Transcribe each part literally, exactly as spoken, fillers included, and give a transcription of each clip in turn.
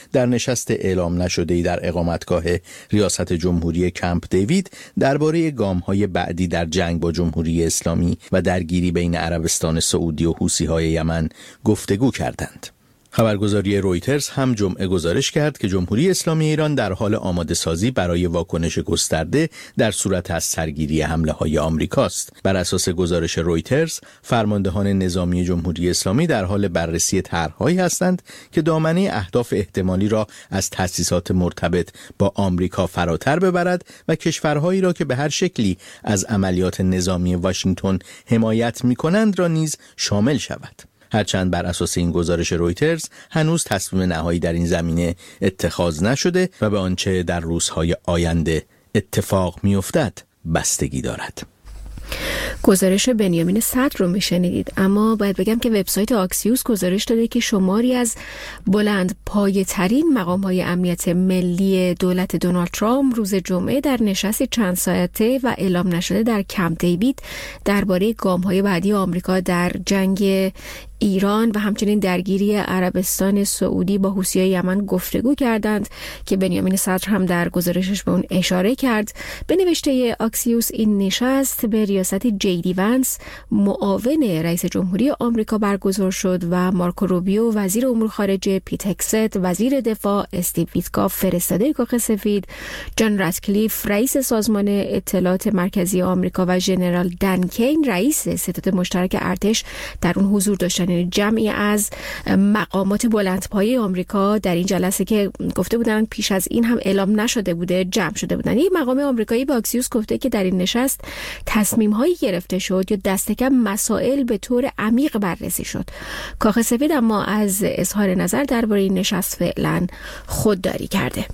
در نشست اعلام نشده‌ای در اقامتگاه ریاست جمهوری کمپ دیوید درباره گام‌های بعدی در جنگ با جمهوری اسلامی و درگیری بین عربستان سعودی و حوثی‌های یمن گفتگو کردند. خبرگزاری رویترز هم جمعه گزارش کرد که جمهوری اسلامی ایران در حال آماده سازی برای واکنش گسترده در صورت از سرگیری حمله های آمریکاست. بر اساس گزارش رویترز، فرماندهان نظامی جمهوری اسلامی در حال بررسی طرح‌هایی هستند که دامنه اهداف احتمالی را از تأسیسات مرتبط با آمریکا فراتر ببرد و کشورهایی را که به هر شکلی از عملیات نظامی واشنگتن حمایت می‌کنند را نیز شامل شود. هرچند بر اساس این گزارش رویترز هنوز تصمیم نهایی در این زمینه اتخاذ نشده و به آنچه در روزهای آینده اتفاق می‌افتد بستگی دارد. گزارش بنیامین صدر رو میشنیدید، اما باید بگم که وبسایت آکسیوس گزارش داده که شماری از بلند پایه ترین مقام های امنیت ملی دولت دونالد ترامپ روز جمعه در نشستی چند ساعته و اعلام نشده در کمپ دیوید درباره گام های بعدی آمریکا در جنگ ایران و همچنین درگیری عربستان سعودی با حوثی‌های یمن گفتگو کردند که بنیامین صدر هم در گزارشش به اون اشاره کرد. به نوشته آکسیوس این نشست به ریاست جی دی ونس معاون رئیس جمهوری آمریکا برگزار شد و مارکو روبیو وزیر امور خارجه، پیت هگست وزیر دفاع، استیو ویتکاف فرستاده کاخ سفید، جان راتکلیف رئیس سازمان اطلاعات مرکزی آمریکا و ژنرال دن کین رئیس ستاد مشترک ارتش در اون حضور داشتند. جمعی از مقامات بلندپایه آمریکا در این جلسه که گفته بودن پیش از این هم اعلام نشده بوده جمع شده بودن. یک مقام آمریکایی به آکسیوس گفته که در این نشست تصمیم‌هایی گرفته شد یا دست کم مسائل به طور عمیق بررسی شد. کاخ سفید اما از اظهار نظر درباره این نشست فعلا خودداری کرده.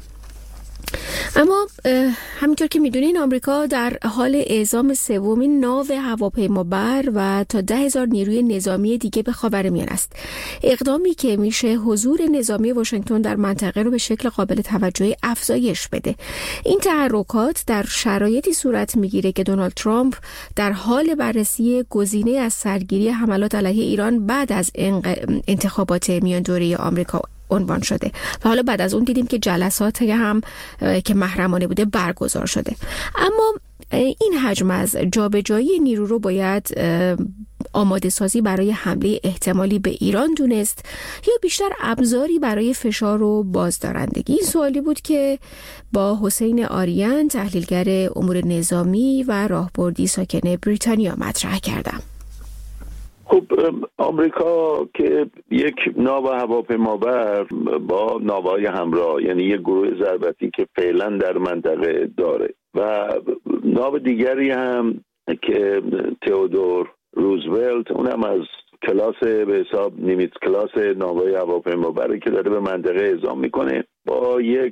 اما همینطور که میدونین آمریکا در حال اعزام سومین ناو هواپیمابر و تا ده هزار نیروی نظامی دیگه به خاورمیانه است. اقدامی که میشه حضور نظامی واشنگتن در منطقه رو به شکل قابل توجهی افزایش بده. این تحرکات در شرایطی صورت میگیره که دونالد ترامپ در حال بررسی گزینه از سرگیری حملات علیه ایران بعد از انتخابات میان دوره آمریکا عنوان شده و حالا بعد از اون دیدیم که جلسات هم که محرمانه بوده برگزار شده. اما این حجم از جابجایی نیرو رو باید آماده سازی برای حمله احتمالی به ایران دونست یا بیشتر ابزاری برای فشار و بازدارندگی؟ این سوالی بود که با حسین آریان تحلیلگر امور نظامی و راهبردی ساکن بریتانیا مطرح کردم. خب آمریکا که یک ناو هواپیمابر با ناوهای همراه، یعنی یک گروه ضربتی که فعلا در منطقه داره و ناو دیگری هم که تئودور روزولت، اونم از کلاس به حساب نیمیتز کلاس ناوهای هواپیمابره که داره به منطقه اعزام میکنه، با یک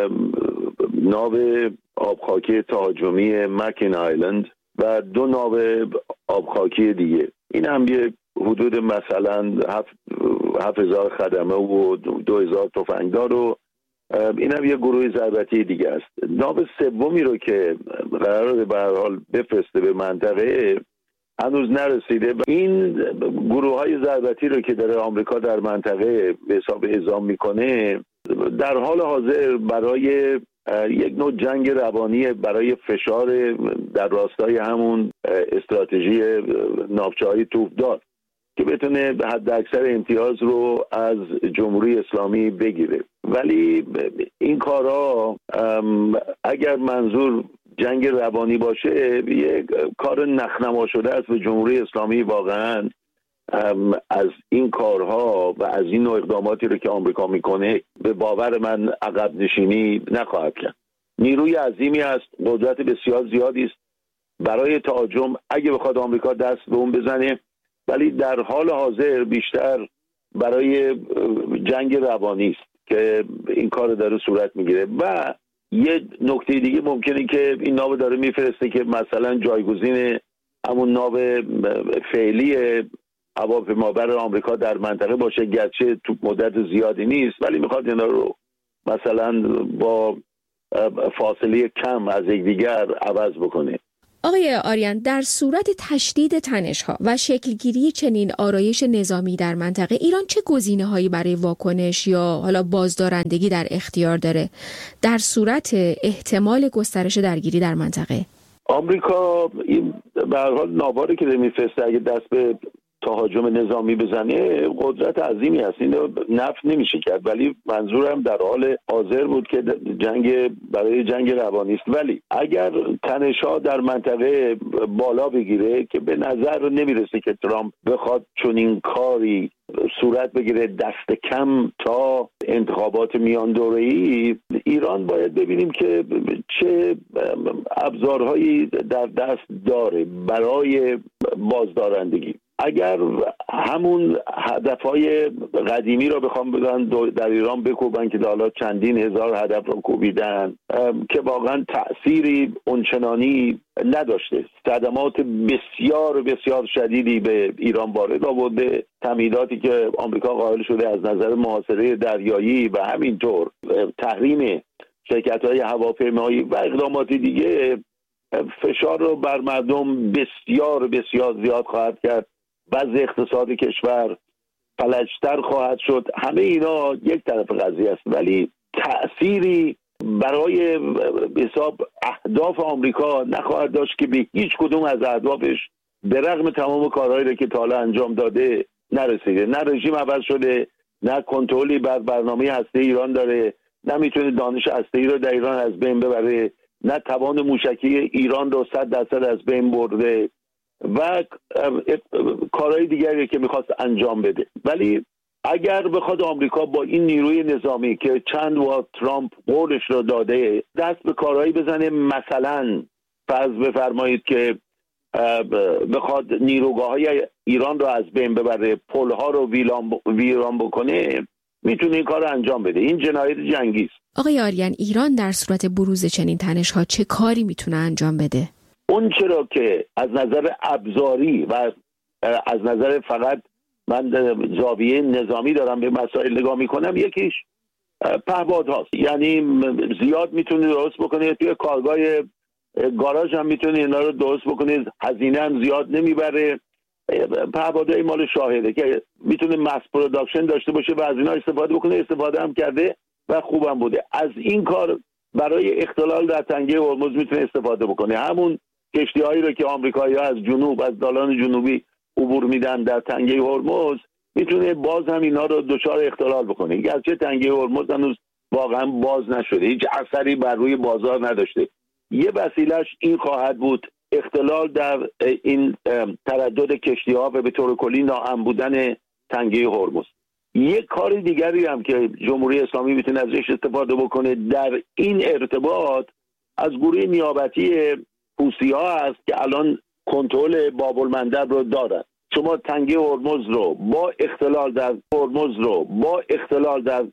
ناو آبخاکی تهاجمی مکین آیلند و دو ناو آبخاکی دیگه. این هم یه حدود مثلا هفت هزار خدمه و دو هزار تفنگدار و این هم یه گروه ضربتی دیگه است. ناو سومی رو که قراره به هر حال بفرسته به منطقه هنوز نرسیده. این گروه های ضربتی رو که داره آمریکا در منطقه به حساب اعزام میکنه در حال حاضر برای یک نوع جنگ روانی برای فشار در راستای همون استراتژی ناوچه‌های توپدار که بتونه به حد اکثر امتیاز رو از جمهوری اسلامی بگیره. ولی این کارها اگر منظور جنگ روانی باشه یک کار نخنما شده است و جمهوری اسلامی واقعا از این کارها و از این نوع اقداماتی رو که آمریکا میکنه به باور من عقب نشینی نخواهد کرد. نیروی عظیمی است، قدرت بسیار زیادی است برای تهاجم اگه بخواد آمریکا دست به اون بزنه، ولی در حال حاضر بیشتر برای جنگ روانی است که این کار داره صورت میگیره. و یه نکته دیگه ممکنه که این ناو داره میفرسته که مثلا جایگزین همون ناو فعلی هواپیمابر آمریکا در منطقه باشه، گرچه تو مدت زیادی نیست، ولی میخواد اینا رو مثلا با فاصله کم از یکدیگر عوض بکنه. آقای آریان، در صورت تشدید تنش‌ها و شکلگیری چنین آرایش نظامی در منطقه، ایران چه گزینه‌هایی برای واکنش یا حالا بازدارندگی در اختیار داره در صورت احتمال گسترش درگیری در منطقه؟ آمریکا این به هر حال ناواری که میفرسته اگه دست به تهاجم نظامی بزنه قدرت عظیمی هست، اینو نفی نمیشه کرد، ولی منظورم در حال حاضر بود که جنگ برای جنگ روانی است. ولی اگر تنش‌ها در منطقه بالا بگیره که به نظر نمیرسه که ترامپ بخواد چنین کاری صورت بگیره دست کم تا انتخابات میان دوره‌ای، ایران باید ببینیم که چه ابزارهایی در دست داره برای بازدارندگی. اگر همون هدفهای قدیمی رو بخوام بگن در ایران بکوبن که حالا چندین هزار هدف رو کوبیدن که واقعا تأثیری اونچنانی نداشته، صدمات بسیار بسیار شدیدی به ایران وارد آورده، تمهیداتی که آمریکا قائل شده از نظر محاصره دریایی و همینطور تحریم شرکت‌های هواپیمایی و اقدامات دیگه فشار رو بر مردم بسیار بسیار زیاد خواهد کرد، وضع اقتصادی کشور فلجتر خواهد شد. همه اینا یک طرف قضیه است، ولی تأثیری برای حساب اهداف آمریکا نخواهد داشت که به هیچ کدوم از اهدافش به رغم تمام کارهایی رو که تا حالا انجام داده نرسیده. نه رژیم عوض شده، نه کنترلی بر برنامه هسته ایران داره، نه میتونه دانش هسته‌ای رو در ایران از بین ببره، نه توان موشکی ایران رو صد درصد از بین برده و کارهای دیگری که میخواست انجام بده. ولی اگر بخواد آمریکا با این نیروی نظامی که چند بار ترامپ قولش رو داده دست به کارهایی بزنه، مثلا فرض بفرمایید که بخواد نیروگاه‌های ایران رو از بین ببره، پل‌ها رو ویران بکنه، میتونه این کار رو انجام بده. این جنایت جنگی است. آقای آریان، ایران در صورت بروز چنین تنش‌ها چه کاری میتونه انجام بده؟ اون چرا که از نظر ابزاری و از نظر فقط من زاویه نظامی دارم به مسائل نگاه میکنم، یکیش پهپاد هاست. یعنی زیاد میتونه درست بکنه، توی کارگاه گاراژ هم میتونه اینا رو درست بکنه، هزینه هم زیاد نمیبره. پهپادهای مال شاهده که میتونه مس پروداکشن داشته باشه و از اینا استفاده بکنه، استفاده هم کرده و خوبم بوده. از این کار برای اختلال در تنگه هرمز میتونه استفاده بکنه. همون کشتی‌هایی رو که آمریکایی‌ها از جنوب از دالان جنوبی عبور میدن در تنگه هرمز، میتونه باز هم اینا رو دچار اختلال بکنه. گرچه تنگه هرمز هنوز واقعا باز نشده، هیچ اثری بر روی بازار نداشته. یه وسیلهش این خواهد بود اختلال در این تردد کشتی‌ها و به طور کلی ناامن بودن تنگه هرمز. یک کار دیگری هم که جمهوری اسلامی میتونه ازش استفاده بکنه در این ارتباط، از گروه نیابتی حوثی‌ها است که الان کنترل باب المندب رو دارن. شما تنگه هرمز رو با اختلال در هرمز رو با اختلال در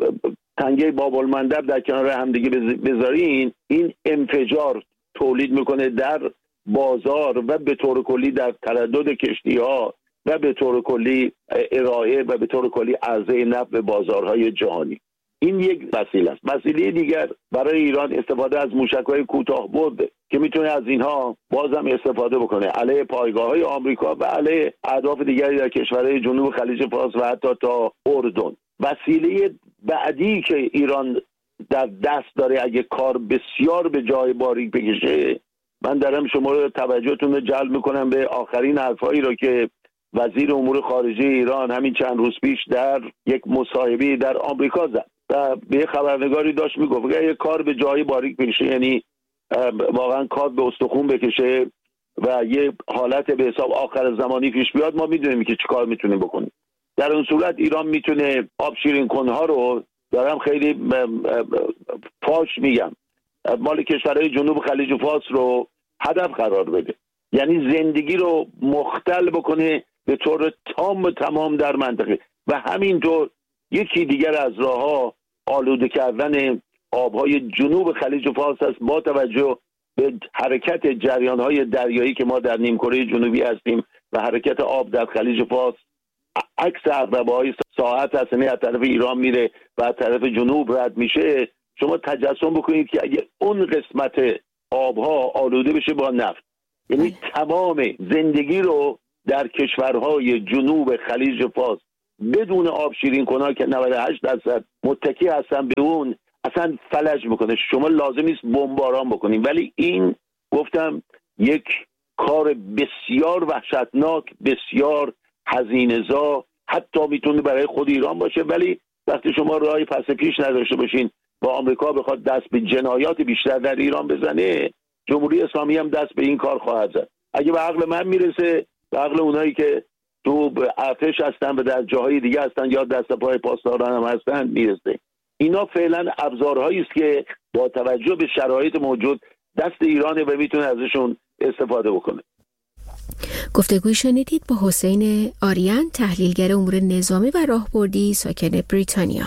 تنگه باب المندب در کنار همدیگه بذارین، این انفجار تولید میکنه در بازار و به طور کلی در تردد کشتی‌ها و به طور کلی ارائه و به طور کلی عرضه نفت به بازارهای جهانی. این یک وسیله است. وسیله دیگر برای ایران استفاده از موشک‌های کوتاه برده که میتونه از اینها بازم استفاده بکنه علیه پایگاه‌های آمریکا و علیه اهداف دیگری در کشورهای جنوب خلیج فارس و حتی تا اردن. وسیله بعدی که ایران در دست داره اگه کار بسیار به جای باریک بکشه، من دارم شما رو توجهتون رو جلب میکنم به آخرین حرفایی رو که وزیر امور خارجه ایران همین چند روز پیش در یک مصاحبه در آمریکا زد و به خبرنگاری داشت میگفت اگه یه کار به جای باریک بکشه، یعنی واقعا کار به استخون بکشه و یه حالت به حساب آخر زمانی پیش بیاد، ما میدونیم که چی کار میتونیم بکنیم. در اون صورت ایران میتونه آب شیرین کنها رو، دارم خیلی فاش میگم، مال کشورهای جنوب خلیج فارس رو هدف قرار بده، یعنی زندگی رو مختل بکنه به طور تام و تمام در منطقه. و همینطور یکی دیگر از راه‌ها آلوده کردن آبهای جنوب خلیج فارس است با توجه به حرکت جریان‌های دریایی که ما در نیمکره جنوبی هستیم و حرکت آب در خلیج فارس عکس عقربه‌های ساعت هست، از طرف ایران میره و از طرف جنوب رد میشه. شما تجسم بکنید که اگه اون قسمت آبها آلوده بشه با نفت یعنی تمام زندگی رو در کشورهای جنوب خلیج فارس بدون آب شیرین کنار که نود و هشت درصد متکی هستن به اون اصلا فلج میکنه. شما لازم نیست بمباران بکنیم، ولی این گفتم یک کار بسیار وحشتناک، بسیار هزینه‌زا، حتی میتونه برای خود ایران باشه. ولی وقتی شما راهی پس پیش نداشته باشین با آمریکا بخواد دست به جنایات بیشتر در ایران بزنه، جمهوری اسلامی هم دست به این کار خواهد زد. اگه به عقل من میرسه، به عقل اونایی که تو ارتش هستن و در جاهای دیگه هستن یا دست پای پاسداران هم هستن میرسه. اینا فعلا ابزارهایی است که با توجه به شرایط موجود دست ایرانه و میتونه ازشون استفاده بکنه. گفتگوی شنیدید با حسین آریان، تحلیلگر امور نظامی و راهبردی ساکن بریتانیا.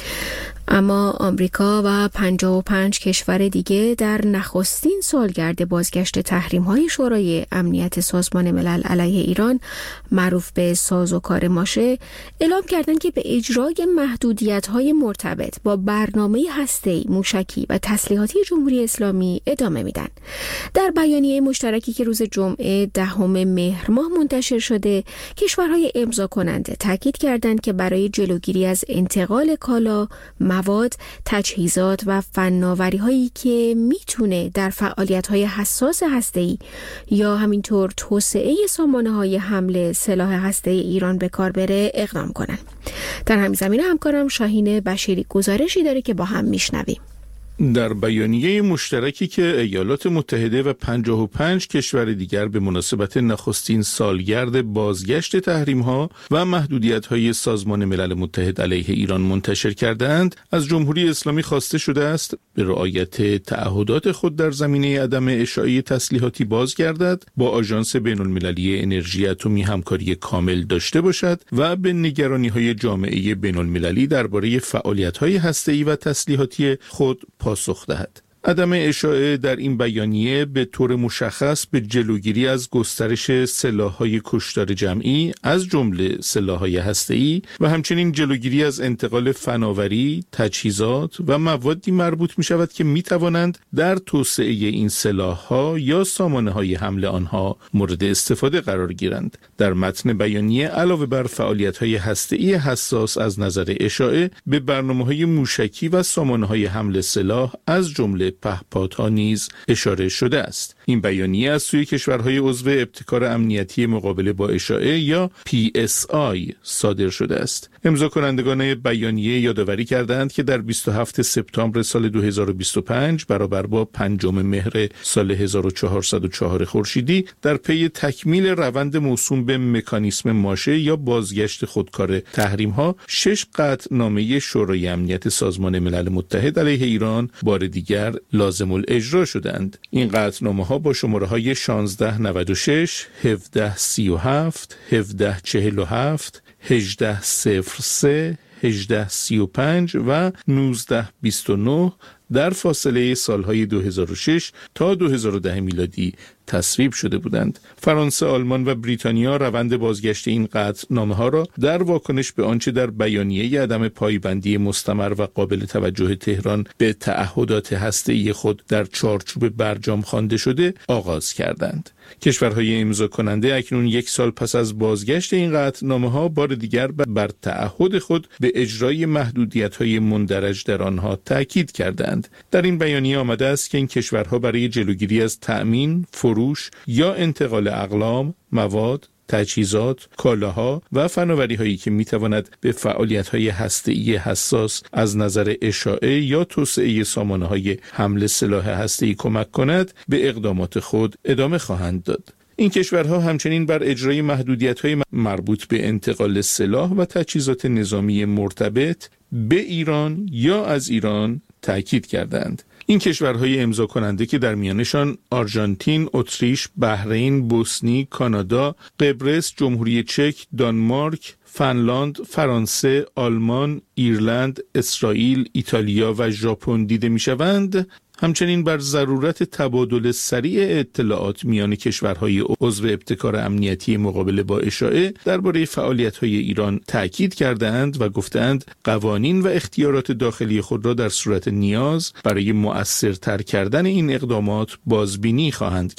اما آمریکا و پنجاه و پنج کشور دیگه در نخستین سالگرد بازگشت تحریم‌های شورای امنیت سازمان ملل علیه ایران معروف به سازوکار ماشه اعلام کردند که به اجرای محدودیت‌های مرتبط با برنامه هسته‌ای، موشکی و تسلیحاتی جمهوری اسلامی ادامه میدن. در بیانیه مشترکی که روز جمعه دهم مهر ماه منتشر شده، کشورهای امضا کننده تاکید کردند که برای جلوگیری از انتقال کالا، مواد، تجهیزات و فناوری‌هایی که میتونه در فعالیت‌های حساس هسته‌ای یا همینطور توسعه سامانه‌های حمل سلاح هسته‌ای ایران به کار بره اقدام کنن. در همین زمینه همکارم شاهین بشیری گزارشی داره که با هم میشنویم. در بیانیه مشترکی که ایالات متحده و پنجاه و پنج کشور دیگر به مناسبت نخستین سالگرد بازگشت تحریم‌ها و محدودیت‌های سازمان ملل متحد علیه ایران منتشر کردند، از جمهوری اسلامی خواسته شده است به رعایت تعهدات خود در زمینه عدم اشاعه تسلیحاتی بازگردد، با آژانس بین‌المللی انرژی اتمی همکاری کامل داشته باشد و به نگرانی‌های جامعه بین‌المللی درباره فعالیت‌های هسته‌ای و تسلیحاتی خود پاسخ دهد. عدم اشاعه در این بیانیه به طور مشخص به جلوگیری از گسترش سلاح‌های کشتار جمعی از جمله سلاح‌های هسته‌ای و همچنین جلوگیری از انتقال فناوری، تجهیزات و موادی مربوط می‌شود که می‌توانند در توسعه این سلاح‌ها یا سامانه‌های حمل آنها مورد استفاده قرار گیرند. در متن بیانیه علاوه بر فعالیت‌های هسته‌ای حساس از نظر اشاعه، به برنامه‌های موشکی و سامانه‌های حمل سلاح از جمله پهپادها نیز اشاره شده است. این بیانیه از سوی کشورهای عضو ابتکار امنیتی مقابله با اشاعه یا پی اس آی صادر شده است. امضا کنندگان بیانیه یادآوری کردند که در بیست و هفتم سپتامبر سال دو هزار و بیست و پنج برابر با پنجم مهر سال هزار و چهارصد و چهار خورشیدی در پی تکمیل روند موسوم به مکانیسم ماشه یا بازگشت خودکار تحریم‌ها، شش قطعنامه شورای امنیت سازمان ملل متحد علیه ایران بار دیگر لازم الاجرا شدند. این قطعنامه‌ها با شماره‌های شانزده نود و شش، هفده سی و هفت، هفده چهل و هفت، هجده صفر سه، هجده سی و پنج و نوزده بیست و نه در فاصله سالهای دو هزار و شش تا دو هزار و ده میلادی تصویب شده بودند. فرانسه، آلمان و بریتانیا روند بازگشت این قطعنامه‌ها را در واکنش به آنچه در بیانیه عدم پایبندی مستمر و قابل توجه تهران به تعهدات هسته‌ای خود در چارچوب برجام خوانده شده آغاز کردند. کشورهای امضا کننده اکنون یک سال پس از بازگشت این قطعنامه‌ها بار دیگر بر تعهد خود به اجرای محدودیت‌های مندرج در آنها تاکید کردند. در این بیانیه آمده است که این کشورها برای جلوگیری از تأمین، فروش یا انتقال اقلام، مواد، تجهیزات، کالاها و فناوری‌هایی که می‌تواند به فعالیت‌های هسته‌ای حساس از نظر اشاعه یا توسعه سامانه‌های حمل سلاح هسته‌ای کمک کند، به اقدامات خود ادامه خواهند داد. این کشورها همچنین بر اجرای محدودیت‌های مربوط به انتقال سلاح و تجهیزات نظامی مرتبط به ایران یا از ایران تأکید کردند. این کشورهای امضا کننده که در میانشان آرژانتین، اتریش، بحرین، بوسنی، کانادا، قبرس، جمهوری چک، دانمارک، فنلاند، فرانسه، آلمان، ایرلند، اسرائیل، ایتالیا و ژاپن دیده می‌شوند، همچنین بر ضرورت تبادل سریع اطلاعات میان کشورهای عضو ابتکار امنیتی مقابله با اشاعه درباره فعالیت‌های ایران تأکید کردند و گفتند قوانین و اختیارات داخلی خود را در صورت نیاز برای مؤثرتر کردن این اقدامات بازبینی خواهند کرد.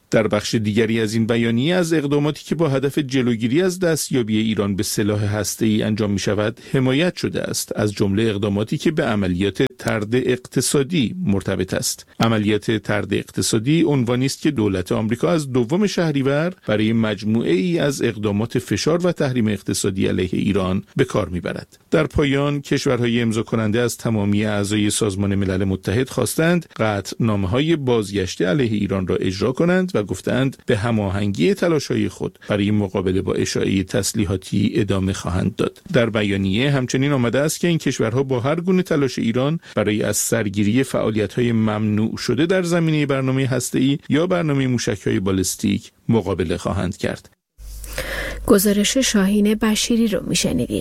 در بخش دیگری از این بیانیه از اقداماتی که با هدف جلوگیری از دستیابی ایران به سلاح هسته‌ای انجام می‌شود حمایت شده است، از جمله اقداماتی که به عملیات طرد اقتصادی مرتبط است. عملیات طرد اقتصادی عنوانی است که دولت آمریکا از دوم شهریور برای مجموعه ای از اقدامات فشار و تحریم اقتصادی علیه ایران به کار می‌برد. در پایان کشورهای امضا کننده از تمامی اعضای سازمان ملل متحد خواستند قطعنامه‌های بازگشت علیه ایران را اجرا کنند و گفتند به هماهنگی تلاش‌های خود برای مقابله با اشاعه تسلیحاتی ادامه خواهند داد. در بیانیه همچنین آمده است که این کشورها با هر گونه تلاش ایران برای از سرگیری فعالیت‌های ممنوع شده در زمینه برنامه هسته‌ای یا برنامه موشک‌های بالستیک مقابله خواهند کرد. گزارش شاهین بشیری رو میشنیدید.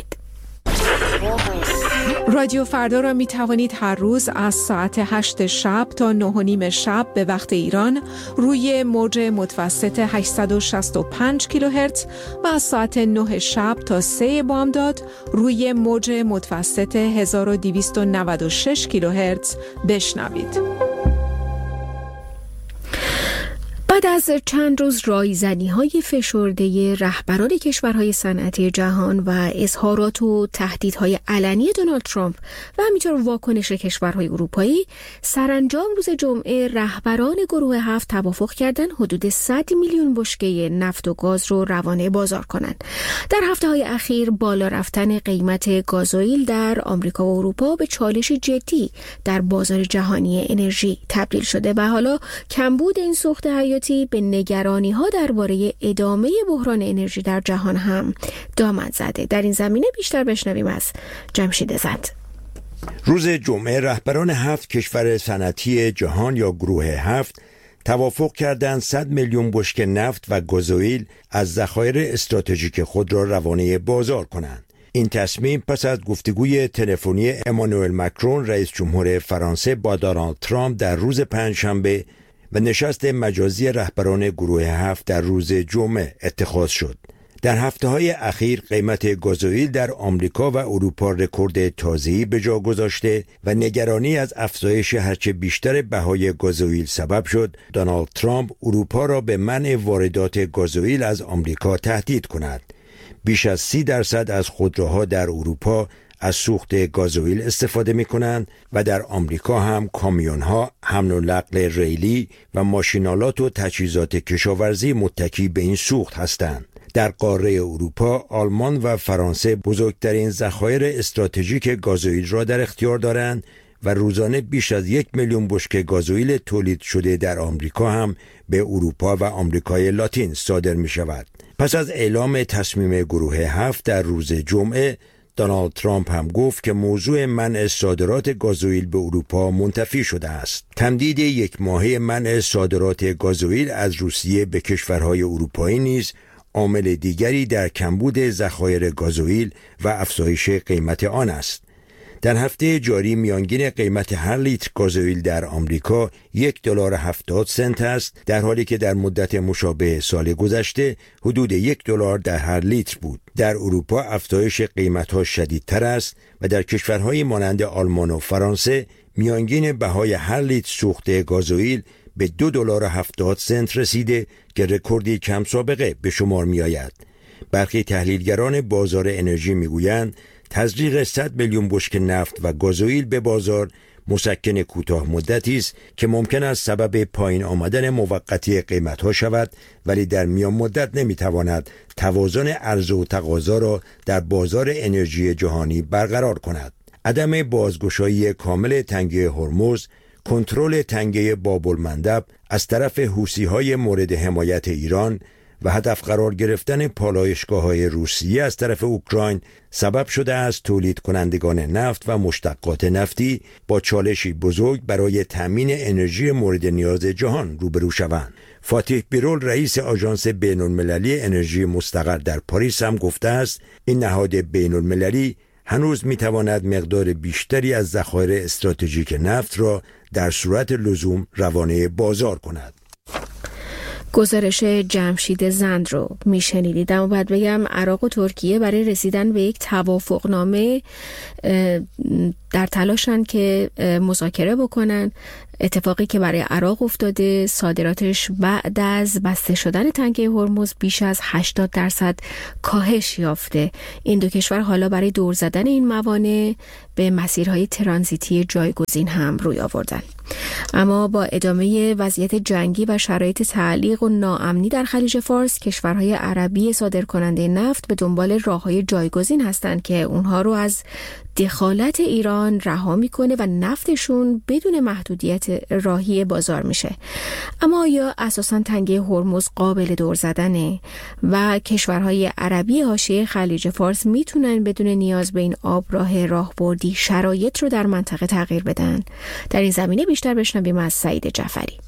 رادیو فردا را می توانید هر روز از ساعت هشت شب تا نه و نیم شب به وقت ایران روی موج متوسط هشتصد و شصت و پنج کیلوهرتز و از ساعت نه شب تا سه بامداد روی موج متوسط هزار و دویست و نود و شش کیلوهرتز بشنوید. بعد از چند روز رایزنی‌های فشرده رهبران کشورهای صنعتی جهان و اظهارات و تهدیدهای علنی دونالد ترامپ و همینطور واکنش کشورهای اروپایی، سرانجام روز جمعه رهبران گروه هفت توافق کردند حدود صد میلیون بشکه نفت و گاز رو روانه بازار کنند. در هفته‌های اخیر بالا رفتن قیمت گازوئیل در آمریکا و اروپا به چالش جدی در بازار جهانی انرژی تبدیل شده و حالا کمبود این سوخت حیاتی به نگرانی ها درباره ادامه بحران انرژی در جهان هم دامن زده. در این زمینه بیشتر بشنویم از جمشید زند. روز جمعه رهبران هفت کشور صنعتی جهان یا گروه هفت توافق کردند صد میلیون بشکه نفت و گازوئیل از ذخایر استراتژیک خود را روانه بازار کنند. این تصمیم پس از گفتگوی تلفنی امانوئل مکرون رئیس جمهور فرانسه با دونالد ترامپ در روز پنجشنبه و نشست مجازی رهبران گروه هفت در روز جمعه اتخاذ شد. در هفته‌های اخیر قیمت گازوئیل در آمریکا و اروپا رکورد تازه‌ای به جا گذاشته و نگرانی از افزایش هرچه بیشتر بهای گازوئیل سبب شد دونالد ترامپ اروپا را به منع واردات گازوئیل از آمریکا تهدید کند. بیش از سی درصد از خودروها در اروپا از سوخت گازوئیل استفاده می کنند و در آمریکا هم کامیون‌ها، حمل و نقل ریلی و ماشینالات و تجهیزات کشاورزی متکی به این سوخت هستند. در قاره اروپا، آلمان و فرانسه بزرگترین ذخایر استراتژیک گازوئیل را در اختیار دارند و روزانه بیش از یک میلیون بشکه گازوئیل تولید شده در آمریکا هم به اروپا و آمریکای لاتین صادر می شود. پس از اعلام تصمیم گروه هفت در روز جمعه، دونالد ترامپ هم گفت که موضوع منع صادرات گازوئیل به اروپا منتفی شده است. تمدید یک ماهه منع صادرات گازوئیل از روسیه به کشورهای اروپایی نیز عامل دیگری در کمبود ذخایر گازوئیل و افزایش قیمت آن است. در هفته جاری میانگین قیمت هر لیتر گازوئیل در آمریکا یک دلار هفتاد سنت است، در حالی که در مدت مشابه سال گذشته حدود یک دلار در هر لیتر بود. در اروپا افزایش قیمت‌ها شدیدتر است و در کشورهای مانند آلمان و فرانسه میانگین بهای هر لیتر سوخت گازوئیل به دو دلار هفتاد سنت رسیده که رکوردی کم سابقه به شمار می‌آید. برخی تحلیلگران بازار انرژی می‌گویند تزریق صد میلیون بشکه نفت و گازوئیل به بازار مسکن کوتاه مدتی است که ممکن است سبب پایین آمدن موقتی قیمت‌ها شود، ولی در میان مدت نمی‌تواند توازن عرضه و تقاضا را در بازار انرژی جهانی برقرار کند. عدم بازگشایی کامل تنگه هرمز، کنترل تنگه باب المندب از طرف حوثی‌های مورد حمایت ایران و هدف قرار گرفتن پالایشگاه‌های روسیه از طرف اوکراین سبب شده است تولید کنندگان نفت و مشتقات نفتی با چالشی بزرگ برای تامین انرژی مورد نیاز جهان روبرو شوند. فاتح بیرول رئیس آژانس بین‌المللی انرژی مستقر در پاریس هم گفته است این نهاد بین‌المللی هنوز می‌تواند مقدار بیشتری از ذخایر استراتژیک نفت را در صورت لزوم روانه بازار کند. گزارش جمشید زند رو میشنیدید. اما باید بگم عراق و ترکیه برای رسیدن به یک توافقنامه در تلاشن که مذاکره بکنن. اتفاقی که برای عراق افتاده، صادراتش بعد از بسته شدن تنگه هرمز بیش از هشتاد درصد کاهش یافته. این دو کشور حالا برای دور زدن این موانع به مسیرهای ترانزیتی جایگزین هم روی آوردن. اما با ادامه وضعیت جنگی و شرایط تعلیق و ناامنی در خلیج فارس، کشورهای عربی صادرکننده نفت به دنبال راههای جایگزین هستند که اونها رو از دخالت ایران رها میکنه و نفتشون بدون محدودیت راهی بازار میشه. اما آیا اساساً تنگه هرمز قابل دور زدنه و کشورهای عربی حاشیه خلیج فارس میتونن بدون نیاز به این آبراه راهبردی شرایط رو در منطقه تغییر بدن؟ در این زمینه بیشتر بشنویم از سعید جعفری.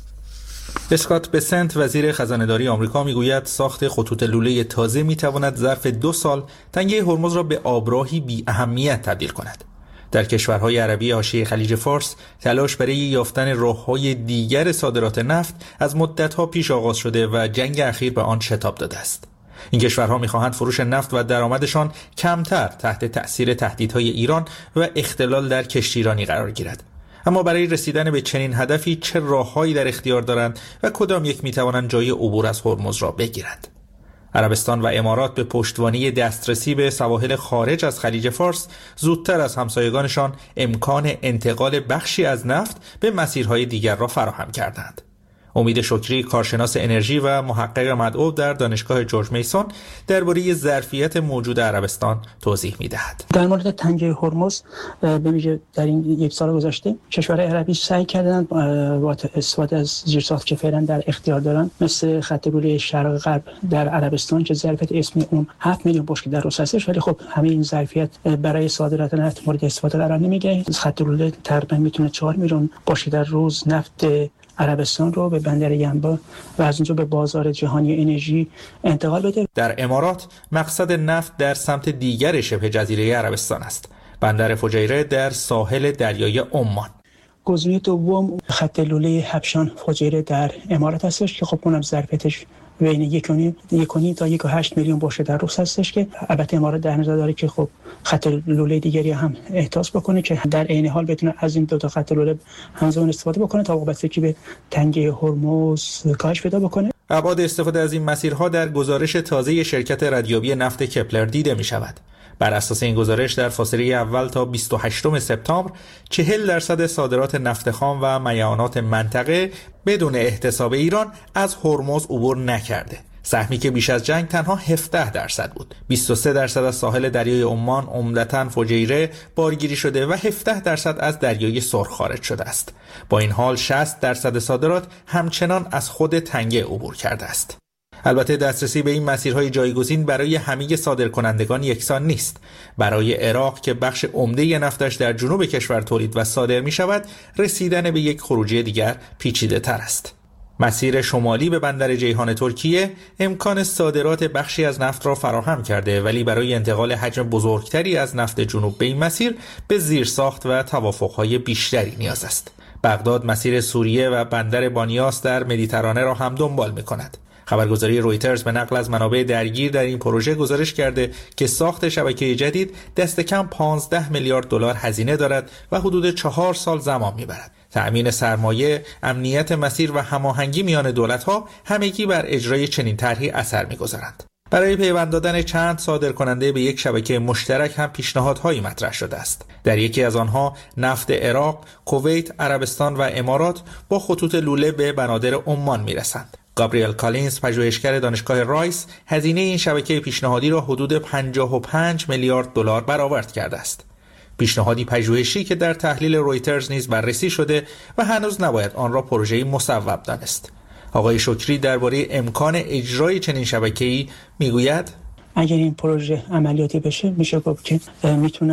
اسکات بسنت وزیر خزانه‌داری آمریکا میگوید ساخت خطوط لوله تازه میتواند ظرف دو سال تنگه هرمز را به آبراهی بی اهمیت تبدیل کند. در کشورهای عربی حاشیه خلیج فارس تلاش برای یافتن راه‌های دیگر صادرات نفت از مدت‌ها پیش آغاز شده و جنگ اخیر به آن شتاب داده است. این کشورها می‌خواهند فروش نفت و درآمدشان کمتر تحت تأثیر تهدیدهای ایران و اختلال در کشتیرانی قرار گیرد. اما برای رسیدن به چنین هدفی چه راههایی در اختیار دارند و کدام یک می‌توانند جای عبور از هرمز را بگیرند؟ عربستان و امارات به پشتوانه دسترسی به سواحل خارج از خلیج فارس زودتر از همسایگانشان امکان انتقال بخشی از نفت به مسیرهای دیگر را فراهم کردند. امید شکری، کارشناس انرژی و محقق مدعو در دانشگاه جورج میسون، درباره ظرفیت موجود عربستان توضیح می‌دهد. در مورد تنگه هرمز به ویژه در این یک سال گذشته کشورهای عربی سعی کردند با استفاده از زیرساخت که فعلا در اختیار دارند، مثل خط لوله شرق غرب در عربستان که ظرفیت اسمی اون هفت میلیون بشکه در روز هستش، ولی خب همه این ظرفیت برای صادرات نفت مورد استفاده قرار نمیگیره. خط لوله تقریبا میتونه چهار میلیون بشکه در روز نفت عربستان رو به بندر ینبع و از اونجا به بازار جهانی انرژی انتقال بده. در امارات مقصد نفت در سمت دیگر شبه جزیره عربستان است، بندر فجیره در ساحل دریای عمان. گزینه دوم خط لوله حبشان فجیره در امارات هستش که خب اونم ظرفیتش بین یک و نیم یک و نیم تا یک و هشت میلیون بشکه در روز هستش که البته امارات در نظر داره که خب خط لوله دیگری هم احداث بکنه که در عین حال بتونه از این دو تا خط لوله همزمان استفاده بکنه تا بستگی به تنگه هرمز کاهش پیدا بکنه. ابعاد استفاده از این مسیرها در گزارش تازه شرکت ردیابی نفت کپلر دیده می شود. بر اساس این گزارش در فاصله اول تا بیست و هشتم سپتامبر چهل درصد صادرات نفت خام و میعانات منطقه بدون احتساب ایران از هرمز عبور نکرده. سهمی که بیش از جنگ تنها هفده درصد بود. بیست و سه درصد از ساحل دریای عمان عمدتاً فجیره بارگیری شده و هفده درصد از دریای سرخ خارج شده است. با این حال شصت درصد صادرات همچنان از خود تنگه عبور کرده است. البته دسترسی به این مسیرهای جایگزین برای همه صادرکنندگان یکسان نیست. برای عراق که بخش عمده نفتش در جنوب کشور تولید و صادر می شود، رسیدن به یک خروجی دیگر پیچیده تر است. مسیر شمالی به بندر جیهان ترکیه امکان صادرات بخشی از نفت را فراهم کرده، ولی برای انتقال حجم بزرگتری از نفت جنوب به این مسیر به زیرساخت و توافقهای بیشتری نیاز است. بغداد مسیر سوریه و بندر بانیاس در مدیترانه را هم دنبال می کند. خبرگزاری رویترز به نقل از منابع درگیر در این پروژه گزارش کرده که ساخت شبکه جدید دست کم پانزده میلیارد دلار هزینه دارد و حدود چهار سال زمان میبرد. تأمین سرمایه، امنیت مسیر و هماهنگی میان دولت‌ها همگی بر اجرای چنین طرحی اثر می‌گذارند. برای پیوند دادن چند صادرکننده به یک شبکه مشترک هم پیشنهادهایی مطرح شده است. در یکی از آنها نفت عراق، کویت، عربستان و امارات با خطوط لوله به بنادر عمان میرسند. گابریل کالینز، پژوهشگر دانشگاه رایس، هزینه این شبکه پیشنهادی را حدود پنجاه و پنج میلیارد دلار برآورد کرده است. پیشنهادی پژوهشی که در تحلیل رویترز نیز بررسی شده و هنوز نباید آن را پروژه‌ای مصوب دانست. آقای شکری درباره امکان اجرای چنین شبکه‌ای میگوید: اگر این پروژه عملیاتی بشه میشه گفت که میتونن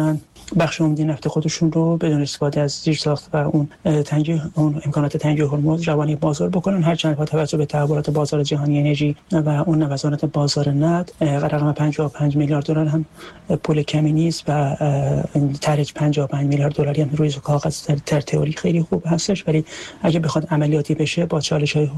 بخش عمده نفت خودشون رو بدون استفاده از زیرساخت و اون تنگی اون امکانات تنگی هرمز روانی بازار بکنن، هرچند با توجه به تحولات بازار جهانی انرژی و اون نوسانات بازار نفت رقم پنجاه و پنج میلیارد دلار هم پول کمی نیست و طرح پنجاه و پنج میلیارد دلاری هم روی کاغذ در تئوری خیلی خوب هستش، ولی اگه بخواد عملیاتی بشه با چالش‌های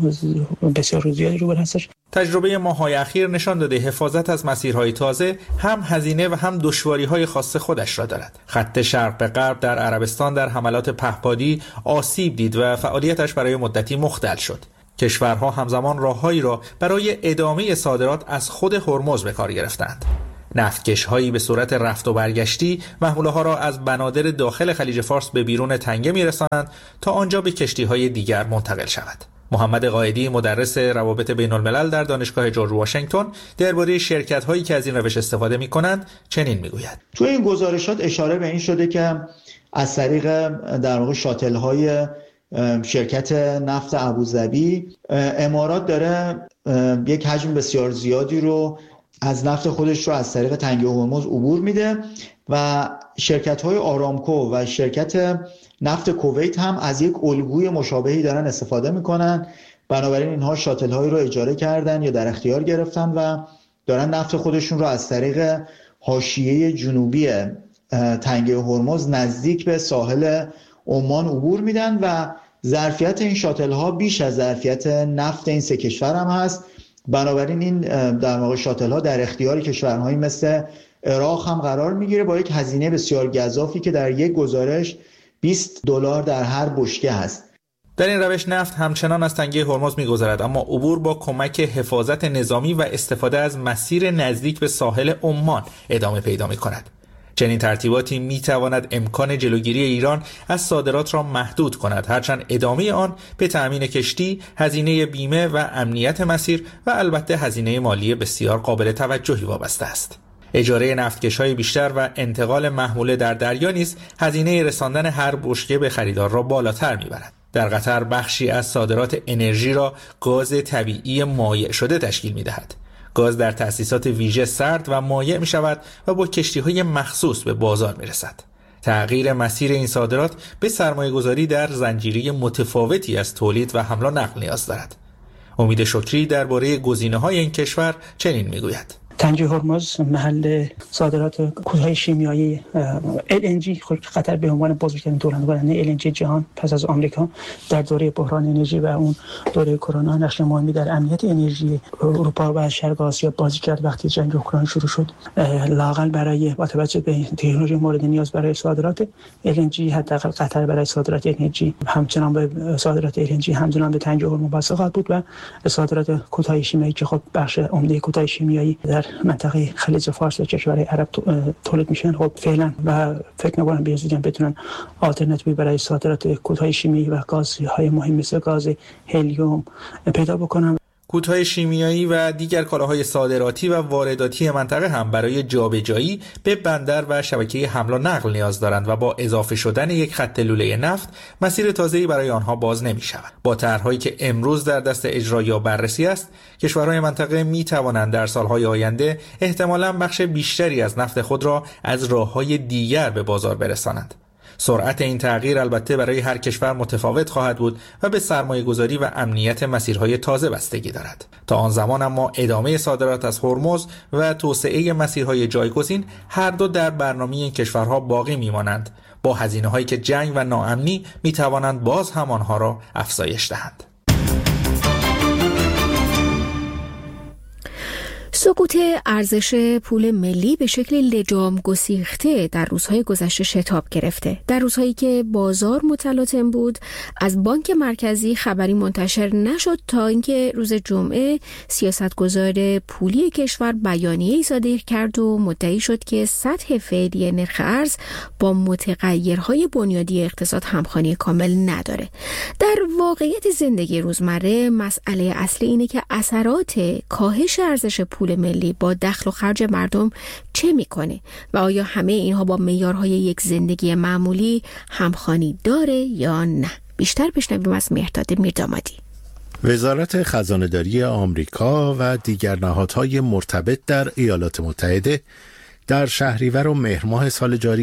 بسیار زیادی روبرو هستش. تجربه ماه‌های اخیر نشان داده حفاظت از مسیرهای تازه هم هزینه و هم دشواری‌های خاص خودش را دارد. خط شرق به غرب در عربستان در حملات پهپادی آسیب دید و فعالیتش برای مدتی مختل شد. کشورها همزمان راههایی را برای ادامه صادرات از خود هرمز به کار گرفتند. نفتکش‌هایی به صورت رفت و برگشتی محموله‌ها را از بنادر داخل خلیج فارس به بیرون تنگه می‌رسانند تا آنجا به کشتی‌های دیگر منتقل شود. محمد قائدی مدرس روابط بین الملل در دانشگاه جورج واشنگتن درباره شرکت‌هایی که از این روش استفاده می‌کنند چنین می‌گوید: تو این گزارشات اشاره به این شده که از طریق در واقع شاتل‌های شرکت نفت ابوظبی امارات داره یک حجم بسیار زیادی رو از نفت خودش رو از طریق تنگه هرمز عبور میده و شرکت‌های آرامکو و شرکت نفت کویت هم از یک الگوی مشابهی دارن استفاده میکنن. بنابراین اینها شاتل هایی رو اجاره کردن یا در اختیار گرفتن و دارن نفت خودشون رو از طریق حاشیه جنوبی تنگه هرمز نزدیک به ساحل عمان عبور میدن و ظرفیت این شاتل ها بیش از ظرفیت نفت این سه کشور هم هست. بنابراین این در واقع شاتل ها در اختیار کشورهایی مثل عراق هم قرار میگیره با یک هزینه بسیار گزافی که در یک گزارش بیست دلار در هر بشکه هست. در این روش نفت همچنان از تنگه هرمز می‌گذرد، اما عبور با کمک حفاظت نظامی و استفاده از مسیر نزدیک به ساحل عمان ادامه پیدا می‌کند. چنین ترتیباتی می‌تواند امکان جلوگیری ایران از صادرات را محدود کند، هرچند ادامه آن به تأمین کشتی، هزینه بیمه و امنیت مسیر و البته هزینه مالی بسیار قابل توجهی وابسته است. اجاره نفتکش‌های بیشتر و انتقال محموله در دریا نیز هزینه رساندن هر بشکه به خریدار را بالاتر می‌برد. در قطر بخشی از صادرات انرژی را گاز طبیعی مایع شده تشکیل می‌دهد. گاز در تأسیسات ویژه سرد و مایع می‌شود و با کشتی‌های مخصوص به بازار می‌رسد. تغییر مسیر این صادرات به سرمایه‌گذاری در زنجیره متفاوتی از تولید و حمل و نقل نیاز دارد. امید شکری درباره گزینه‌های این کشور چنین می‌گوید: تنگه هرمز محل صادرات کودهای شیمیایی ال ان جی، قطر به عنوان بزرگترین تولندکننده ال ان جی جهان پس از آمریکا در دوره بحران انرژی و اون دوره کرونا نقش مهمی در امنیت انرژی اروپا و شرق آسیا بازی کرد. وقتی جنگ اوکراین شروع شد، لااقل برای با توجه به تکنولوژی مورد نیاز برای صادرات ال ان جی، حداقل قطر برای صادرات انرژی همچنان به صادرات ال ان جی همچنان به تنگه هرمز وابسته بود و صادرات کودهای شیمیایی که خب بخش عمده کودهای شیمیایی در منطقه خلیج فارس و کشورهای عرب تولید میشن، خب فعلا و فکر نکنم به زودی بتونن آلترناتیوی برای صادرات کودهای شیمیایی و گازهای مهم مثل گاز هلیوم پیدا بکنن. کودهای شیمیایی و دیگر کالاهای صادراتی و وارداتی منطقه هم برای جابجایی به بندر و شبکه حمل و نقل نیاز دارند و با اضافه شدن یک خط لوله نفت مسیر تازه‌ای برای آنها باز نمی‌شود. با طرح‌هایی که امروز در دست اجرا یا بررسی است، کشورهای منطقه می‌توانند در سال‌های آینده احتمالاً بخش بیشتری از نفت خود را از راه‌های دیگر به بازار برسانند. سرعت این تغییر البته برای هر کشور متفاوت خواهد بود و به سرمایه‌گذاری و امنیت مسیرهای تازه بستگی دارد. تا آن زمان اما ادامه صادرات از هرمز و توسعه مسیرهای جایگزین هر دو در برنامه این کشورها باقی میمانند، با هزینه‌هایی که جنگ و ناامنی میتوانند باز هم آنها را افزایش دهند. سقوط ارزش پول ملی به شکل لجام گسیخته در روزهای گذشته شتاب گرفته. در روزهایی که بازار متلاطم بود، از بانک مرکزی خبری منتشر نشد تا اینکه روز جمعه سیاستگزار پولی کشور بیانیه‌ای صادر کرد و مدعی شد که سطح فعلی نرخ ارز با متغیرهای بنیادی اقتصاد همخوانی کامل نداره. در واقعیت زندگی روزمره مسئله اصلی اینه که اثرات کاهش ارزش پول ملی با دخل و خرج مردم چه میکنه و آیا همه اینها با معیارهای یک زندگی معمولی همخوانی داره یا نه؟ بیشتر بشنویم از مهرداد میردامادی. وزارت خزانه‌داری آمریکا و دیگر نهادهای مرتبط در ایالات متحده در شهریور و مهر ماه سال جاری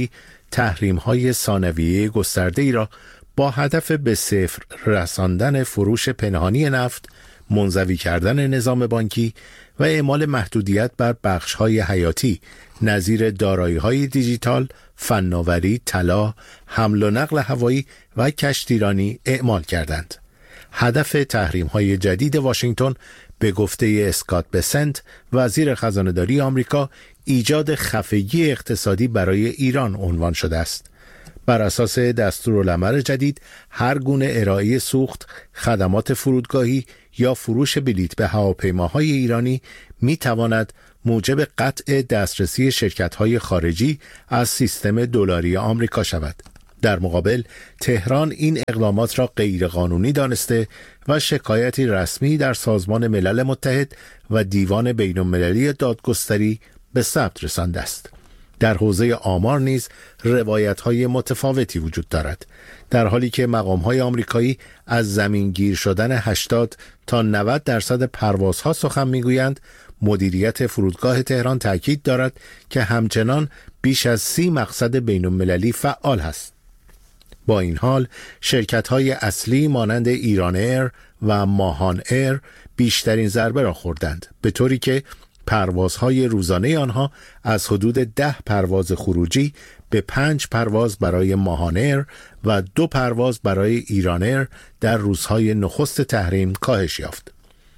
تحریم‌های ثانویه گسترده‌ای را با هدف به صفر رساندن فروش پنهانی نفت، منزوی کردن نظام بانکی و اعمال محدودیت بر بخش‌های حیاتی نظیر دارایی‌های دیجیتال، فناوری، طلا، حمل و نقل هوایی و کشتیرانی اعمال کردند. هدف تحریم‌های جدید واشنگتن به گفته اسکات بسنت، وزیر خزانه‌داری آمریکا، ایجاد خفگی اقتصادی برای ایران عنوان شده است. بر اساس دستورالعمل جدید، هر گونه ارائه سوخت، خدمات فرودگاهی یا فروش بلیط به هواپیماهای ایرانی می تواند موجب قطع دسترسی شرکت‌های خارجی از سیستم دلاری آمریکا شود. در مقابل، تهران این اقدامات را غیرقانونی دانسته و شکایتی رسمی در سازمان ملل متحد و دیوان بین‌المللی دادگستری به ثبت رسانده است. در حوزه آمار نیز روایت‌های متفاوتی وجود دارد، در حالی که مقام‌های آمریکایی از زمینگیر شدن هشتاد تا نود درصد پروازها سخن می‌گویند. مدیریت فرودگاه تهران تاکید دارد که همچنان بیش از سی مقصد بین‌المللی فعال است. با این حال شرکت‌های اصلی مانند ایران ایر و ماهان ایر بیشترین ضربه را خوردند، به طوری که پروازهای روزانه آنها از حدود ده پرواز خروجی به پنج پرواز برای ماهان ایر و دو پرواز برای ایران ایر در روزهای نخست تحریم کاهش یافت.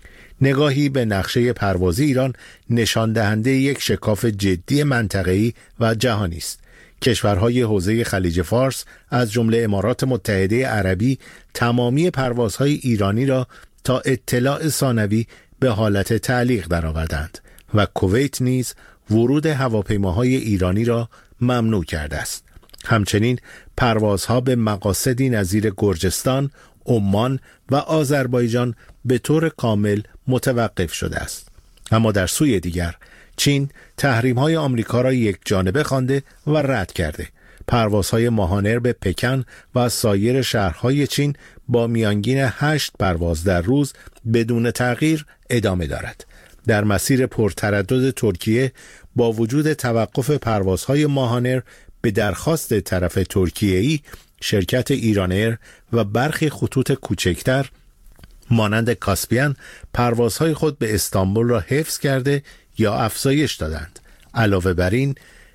نگاهی به نقشه پروازی ایران نشان دهنده یک شکاف جدی منطقه‌ای و جهانی است. کشورهای حوزه خلیج فارس از جمله امارات متحده عربی تمامی پروازهای ایرانی را تا اطلاع ثانوی به حالت تعلیق درآوردند و کویت نیز ورود هواپیماهای ایرانی را ممنوع کرده است. همچنین پروازها به مقاصدی نظیر گرجستان، عمان و آذربایجان به طور کامل متوقف شده است. اما در سوی دیگر چین تحریم‌های آمریکا را یک جانبه خوانده و رد کرده. پروازهای ماهانر به پکن و سایر شهرهای چین با میانگین هشت پرواز در روز بدون تغییر ادامه دارد. در مسیر پرتردد ترکیه با وجود توقف پروازهای ماهانر به درخواست طرف ترکیه‌ای، شرکت ایران ایر و برخی خطوط کوچکتر مانند کاسپیان پروازهای خود به استانبول را حفظ کرده یا افزایش دادند. علاوه بر این،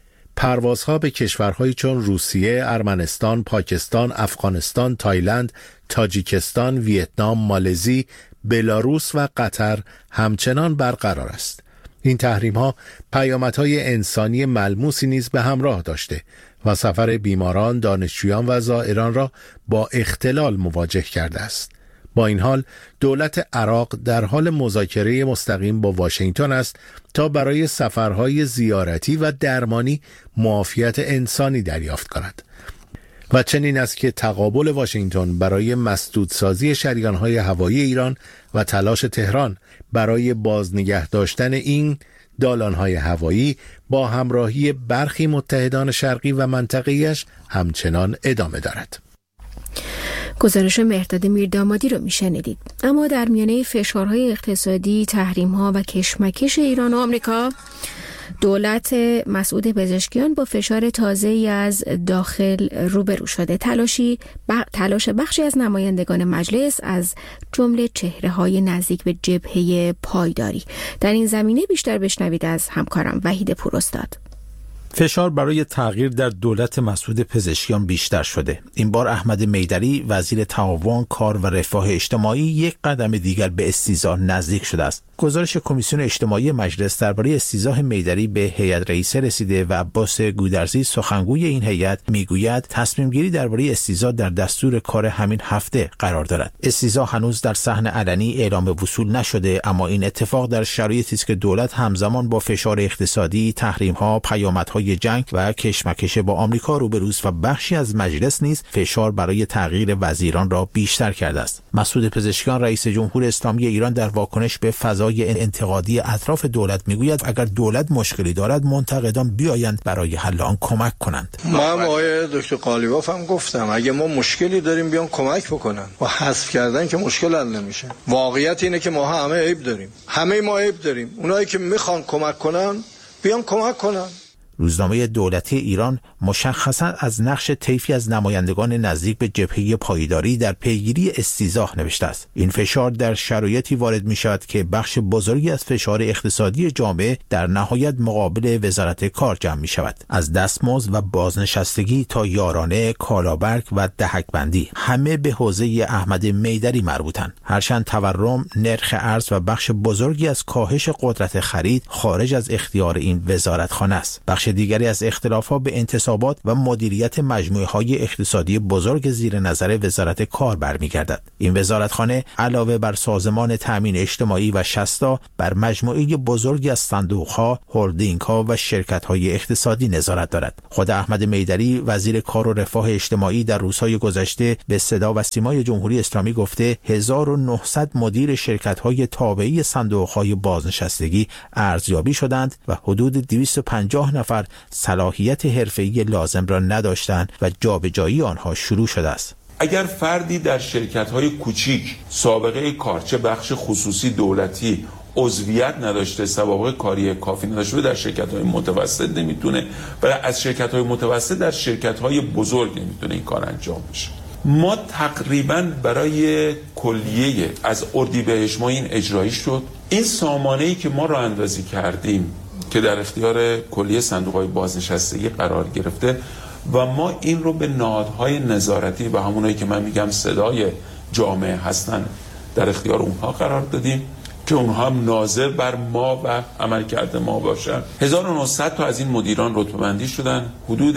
پروازها به کشورهایی چون روسیه، ارمنستان، پاکستان، افغانستان، تایلند، تاجیکستان، ویتنام، مالزی، بلاروس و قطر همچنان برقرار است. این تحریم‌ها پیامدهای انسانی ملموسی نیز به همراه داشته و سفر بیماران، دانشجویان و زائران را با اختلال مواجه کرده است. با این حال دولت عراق در حال مذاکره مستقیم با واشنگتن است تا برای سفرهای زیارتی و درمانی معافیت انسانی دریافت کند. و چنین است که تقابل واشنگتن برای مسدودسازی شریان‌های هوایی ایران و تلاش تهران برای بازنگه داشتن این دالان‌های هوایی با همراهی برخی متحدان شرقی و منطقه‌ایش همچنان ادامه دارد. گزارش مهرداد میردامادی رو میشنیدید. اما در میانه فشارهای اقتصادی، تحریم‌ها و کشمکش ایران و آمریکا، دولت مسعود پزشکیان با فشار تازه‌ای از داخل روبرو شده. تلاشی ب... تلاش بخشی از نمایندگان مجلس از جمله چهره‌های نزدیک به جبهه پایداری. در این زمینه بیشتر بشنوید از همکارم وحید پوراستاد. فشار برای تغییر در دولت مسعود پزشکیان بیشتر شده. این بار احمد میدری وزیر تعاون، کار و رفاه اجتماعی یک قدم دیگر به استیضاح نزدیک شده است. گزارش کمیسیون اجتماعی مجلس درباره استیضاح میدری به هیئت رئیسه رسیده و عباس گودرزی سخنگوی این هیئت میگوید تصمیم گیری درباره استیضاح در دستور کار همین هفته قرار دارد. استیضاح هنوز در صحن علنی اعلام وصول نشده، اما این اتفاق در شرایطی است که دولت همزمان با فشار اقتصادی، تحریم‌ها، پیامدهای جنگ و کشمکش با آمریکا روبروست و بخشی از مجلس نیز فشار برای تغییر وزیران را بیشتر کرده است. مسعود پزشکیان رئیس جمهور اسلامی ایران در واکنش به فضای انتقادی اطراف دولت میگوید اگر دولت مشکلی دارد منتقدان بیایند برای حل آن کمک کنند. ما هم آقای دکتر قالیباف هم گفتم اگه ما مشکلی داریم بیان کمک بکنن و حذف کردن که مشکل حل نمیشه. واقعیت اینه که ما همه عیب داریم. همه ما عیب داریم. اونایی که میخوان کمک کنن بیان کمک کنن. روزنامه دولتی ایران مشخصاً از نقش طیفی از نمایندگان نزدیک به جبهه پایداری در پیگیری استیضاح نوشته است. این فشار در شرایطی وارد می شود که بخش بزرگی از فشار اقتصادی جامعه در نهایت مقابل وزارت کار جمع می شود. از دستمزد و بازنشستگی تا یارانه، کالابرگ و دهک‌بندی همه به حوزه احمد میدری مربوطند. هرچند تورم، نرخ ارز و بخش بزرگی از کاهش قدرت خرید خارج از اختیار این وزارتخانه است. بخش دیگری از اختلافات به انتصابات و مدیریت مجموعه‌های اقتصادی بزرگ زیر نظر وزارت کار برمیگردد. این وزارتخانه علاوه بر سازمان تامین اجتماعی و شستا بر مجموعه بزرگی از صندوق‌ها، هلدینگ‌ها و شرکت‌های اقتصادی نظارت دارد. خود احمد میدری وزیر کار و رفاه اجتماعی در روزهای گذشته به صدا و سیمای جمهوری اسلامی گفته هزار و نهصد مدیر شرکت‌های تابعی صندوق‌های بازنشستگی ارزیابی شدند و حدود دویست و پنجاه نفر صلاحیت حرفه‌ای لازم را نداشتند و جابجایی آنها شروع شده است. اگر فردی در شرکت‌های کوچیک سابقه کار، چه بخش خصوصی دولتی، عضویت نداشته، سوابق کاری کافی نداشته، در شرکت‌های متوسط نمیتونه، برای از شرکت‌های متوسط در شرکت‌های بزرگ نمیتونه این کار انجام بشه. ما تقریباً برای کلیه از اردیبهشت ماه این اجرایی شد. این سامانه‌ای که ما راه اندازی کردیم که در اختیار کلیه صندوق‌های بازنشستگی قرار گرفته و ما این رو به نهادهای نظارتی و همونایی که من میگم صدای جامعه هستن در اختیار اونها قرار دادیم که اونها هم ناظر بر ما و عملکرد ما باشن. هزار و نهصد تا از این مدیران رتبه بندی شدن. حدود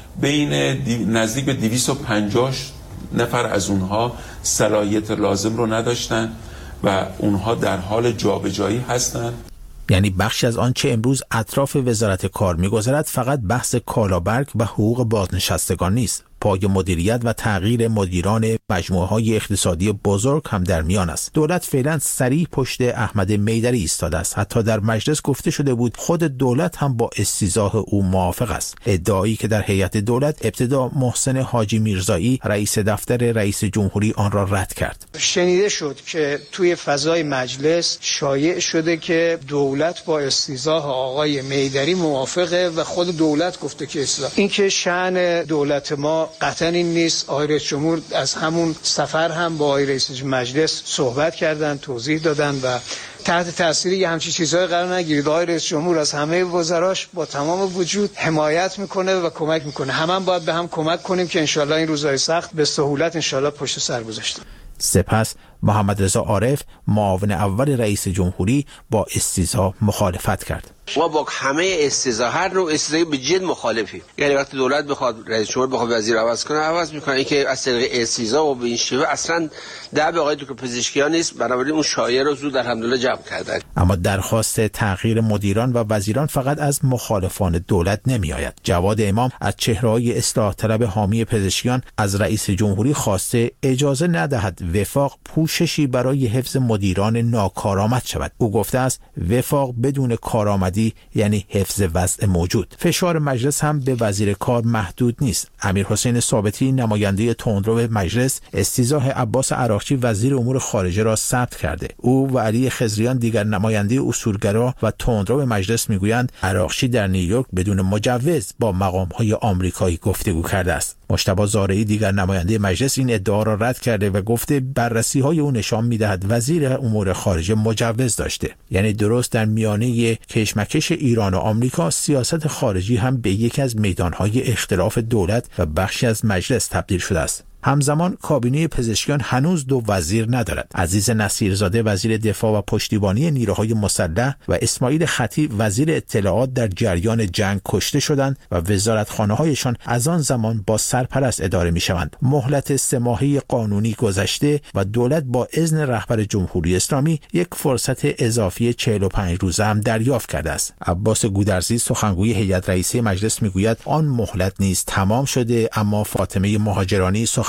بین دی... نزدیک به دویست و پنجاه نفر از اونها صلاحیت لازم رو نداشتن و اونها در حال جابجایی هستن. یعنی بخشی از آنچه امروز اطراف وزارت کار می‌گذرد فقط بحث کالابرگ و حقوق بازنشستگان نیست. پای مدیریت و تغییر مدیران مجموعه‌های اقتصادی بزرگ هم در میان است. دولت فعلا صریح پشت احمد میدری ایستاده است. حتی در مجلس گفته شده بود خود دولت هم با استیضاح او موافق است. ادعایی که در هیئت دولت ابتدا محسن حاجی میرزایی رئیس دفتر رئیس جمهوری آن را رد کرد. شنیده شد که توی فضای مجلس شایع شده که دولت با استیضاح آقای میدری موافقه و خود دولت گفته که استیضاح. این که شأن دولت ما قطعا این نیست. آقای رئیس جمهور از همون سفر هم با آقای رئیس مجلس صحبت کردن، توضیح دادن و تحت تاثیر یه همچین چیزهای قرار نگیرید. آقای رئیس جمهور از همه وزراش با تمام وجود حمایت میکنه و کمک میکنه. همه هم باید به هم کمک کنیم که انشالله این روزهای سخت به سهولت انشالله پشت سر گذاشته. سپس محمد رضا عارف معاون اول رئیس جمهوری با استیضاح مخالفت کرد. ما با همه استیضاح هر نوع استیضاحی به جد مخالفیم. یعنی وقتی دولت بخواد رئیس جمهور بخواد وزیر عوض کنه عوض میکنه. این که از طریق استیضاح و به این شیوه اصلا در به آقای دکتر پزشکیان نیست. بنابراین اون شایعه رو زود الحمدلله جمع کردن. اما درخواست تغییر مدیران و وزیران فقط از مخالفان دولت نمیآید. جواد امام از چهره‌های اصلاح طلب حامی پزشکیان از رئیس جمهوری خواسته اجازه ندهد وفاق پوششی برای حفظ مدیران ناکارآمد شود. او گفته است وفاق بدون کارآمدی یعنی حفظ وضع موجود. فشار مجلس هم به وزیر کار محدود نیست. امیرحسین ثابتی نماینده تندرو مجلس استیضاح عباس عراقچی وزیر امور خارجه را ثبت کرده. او و علی خضریان دیگر نماینده اصولگرا و تندرو مجلس میگویند عراقچی در نیویورک بدون مجوز با مقام‌های آمریکایی گفتگو کرده است. مجتبی زارعی دیگر نماینده مجلس این ادعا را رد کرده و گفته بررسی‌های او نشان می‌دهد وزیر امور خارجه مجوز داشته. یعنی درست در میانه کشمکش ایران و آمریکا سیاست خارجی هم به یکی از میدان‌های اختلاف دولت و بخشی از مجلس تبدیل شده است. همزمان کابینه پزشکیان هنوز دو وزیر ندارد. عزیز نصیرزاده وزیر دفاع و پشتیبانی نیروهای مسلح و اسماعیل خطیب وزیر اطلاعات در جریان جنگ کشته شدند و وزارتخانه‌هایشان از آن زمان با سرپرست اداره می‌شوند. مهلت سه ماهه قانونی گذشته و دولت با اذن رهبر جمهوری اسلامی یک فرصت اضافی چهل و پنج روزه هم دریافت کرده است. عباس گودرزی سخنگوی هیئت رئیسه مجلس میگوید آن مهلت نیز تمام شده، اما فاطمه مهاجرانی سخنگوی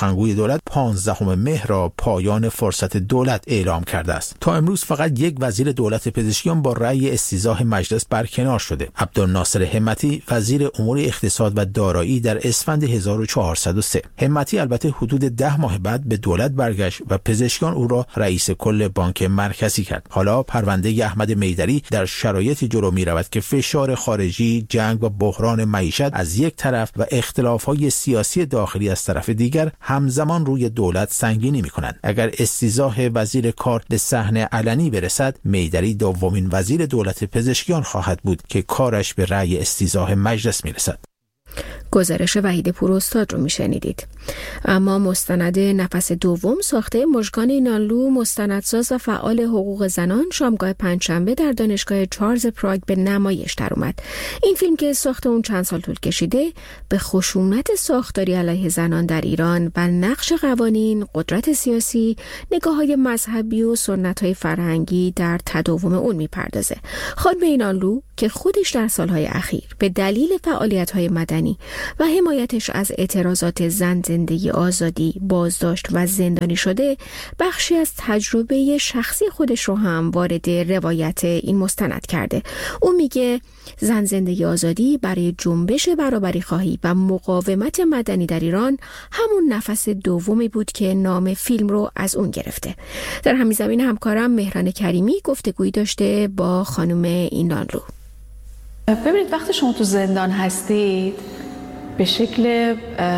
سخنگوی دولت پانزدهم مهر را پایان فرصت دولت اعلام کرده است. تا امروز فقط یک وزیر دولت پزشکیان با رأی استیضاح مجلس برکنار شده. عبدالناصر همتی وزیر امور اقتصاد و دارایی در اسفند هزار و چهارصد و سه. همتی البته حدود ده ماه بعد به دولت برگشت و پزشکیان او را رئیس کل بانک مرکزی کرد. حالا پرونده احمد میدری در شرایطی جلو می رود که فشار خارجی، جنگ و بحران معیشت از یک طرف و اختلاف‌های سیاسی داخلی از طرف دیگر همزمان روی دولت سنگینی می‌کنند. اگر استیضاح وزیر کار به صحنه علنی برسد، میدری دومین وزیر دولت پزشکیان خواهد بود که کارش به رأی استیضاح مجلس می‌رسد. گزارش وحید پوراستاد رو میشنیدید. اما مستند نفس دوم ساخته مژگان اینانلو، مستندساز و فعال حقوق زنان، شامگاه پنجشنبه در دانشگاه چارلز پراگ به نمایش در اومد. این فیلم که ساخت اون چند سال طول کشیده به خشونت ساختاری علیه زنان در ایران و نقش قوانین، قدرت سیاسی، نگاه‌های مذهبی و سنت‌های فرهنگی در تداوم اون میپردازه. خانم اینانلو که خودش در سالهای اخیر به دلیل فعالیت‌های مدنی و حمایتش از اعتراضات زن زندگی آزادی بازداشت و زندانی شده، بخشی از تجربه شخصی خودش رو هم وارد روایت این مستند کرده. او میگه زن زندگی آزادی برای جنبش برابری خواهی و مقاومت مدنی در ایران همون نفس دومی بود که نام فیلم رو از اون گرفته. در همین زمین همکارم مهران کریمی گفتگویی داشته با خانم اینانلو. ببینید وقتی شما تو زندان هستید به شکل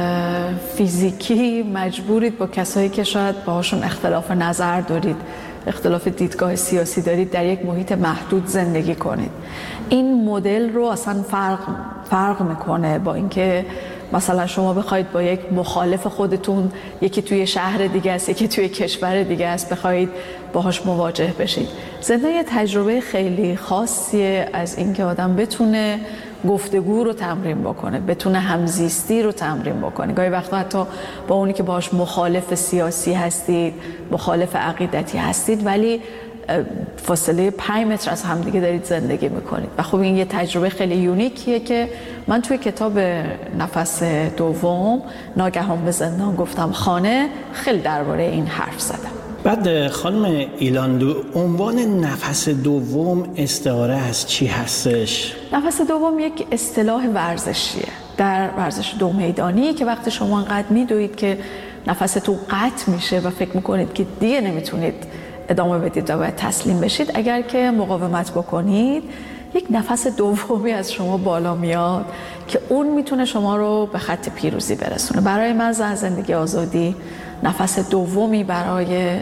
فیزیکی مجبورید با کسایی که شاید باهاشون اختلاف نظر دارید، اختلاف دیدگاه سیاسی دارید، در یک محیط محدود زندگی کنید. این مدل رو اصلا فرق فرق میکنه با اینکه مثلا شما بخواید با یک مخالف خودتون، یکی توی شهر دیگه است، یکی توی کشور دیگه است، بخواید باهاش مواجه بشید. زندان یه تجربه خیلی خاصیه از اینکه آدم بتونه گفتگو رو تمرین بکنه، بتونه همزیستی رو تمرین بکنه. گاهی وقتا حتی با اونی که باهاش مخالف سیاسی هستید، مخالف عقیدتی هستید، ولی فاصله پنج متر از همدیگه دارید زندگی میکنید. و خب این یه تجربه خیلی یونیکیه که من توی کتاب نفس دوم ناگهان به زندان گفتم خانه خیلی درباره این حرف زدم. بعد خانم اینانلو، عنوان نفس دوم استعاره از چی هستش؟ نفس دوم یک اصطلاح ورزشیه در ورزش دو میدانی که وقتی شما انقدر میدوید که نفستون قطع میشه و فکر میکنید که دیگه نمیتونید ادامه بدید و باید تسلیم بشید، اگر که مقاومت بکنید یک نفس دومی از شما بالا میاد که اون میتونه شما رو به خط پیروزی برسونه. برای من زن زندگی آزادی نفس دومی برای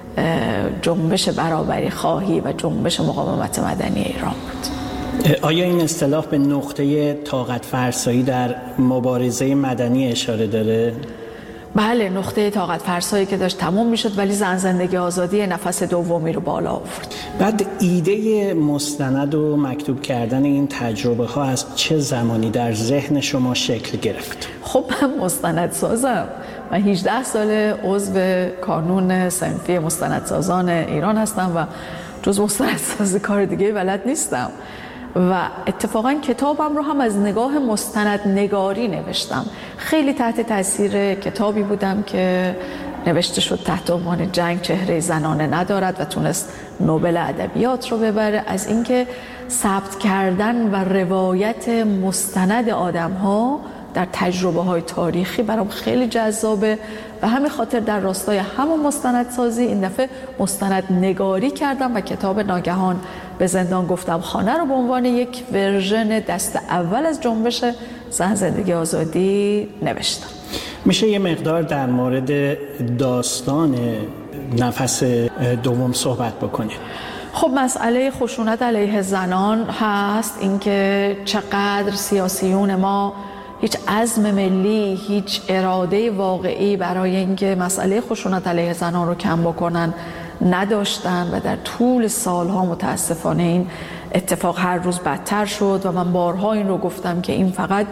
جنبش برابری خواهی و جنبش مقاومت مدنی ایران بود. آیا این اصطلاح به نقطه طاقت فرسایی در مبارزه مدنی اشاره داره؟ بله، نقطه طاقت فرسایی که داشت تموم میشد ولی زن زندگی آزادی نفس دومی رو بالا آورد. بعد ایده مستند و مکتوب کردن این تجربه ها از چه زمانی در ذهن شما شکل گرفت؟ خب من مستندسازم. من هجده سال عضو کانون صنفی مستندسازان ایران هستم و جز مستندسازی کار دیگه بلد نیستم. و اتفاقا کتابم رو هم از نگاه مستند نگاری نوشتم. خیلی تحت تاثیر کتابی بودم که نوشته شد تحت عنوان جنگ چهره زنانه ندارد و تونست نوبل ادبیات رو ببره، از اینکه ثبت کردن و روایت مستند آدم‌ها در تجربه‌های تاریخی برام خیلی جذابه و همین خاطر در راستای همون مستندسازی این دفعه مستند نگاری کردم و کتاب ناگهان به زندان گفتم خانه رو به عنوان یک ورژن دست اول از جنبش زن زندگی آزادی نوشتم. میشه یه مقدار در مورد داستان نفس دوم صحبت بکنید؟ خب مسئله خشونت علیه زنان هست، اینکه چقدر سیاسیون ما هیچ عزم ملی، هیچ اراده واقعی برای اینکه مسئله خشونت علیه زنان رو کم بکنن نداشتن و در طول سالها متاسفانه این اتفاق هر روز بدتر شد و من بارها این رو گفتم که این فقط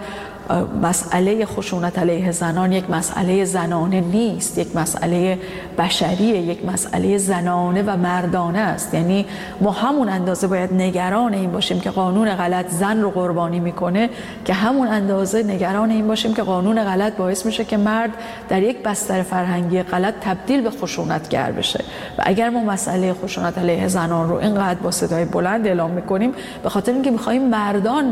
مسئله خشونت علیه زنان یک مسئله زنانه نیست، یک مسئله بشریه، یک مسئله زنانه و مردانه است. یعنی ما همون اندازه باید نگران این باشیم که قانون غلط زن رو قربانی میکنه که همون اندازه نگران این باشیم که قانون غلط باعث میشه که مرد در یک بستر فرهنگی غلط تبدیل به خشونتگر بشه. و اگر ما مسئله خشونت علیه زنان رو اینقدر با صدای بلند اعلام میکنیم به خاطر اینکه میخوایم مردان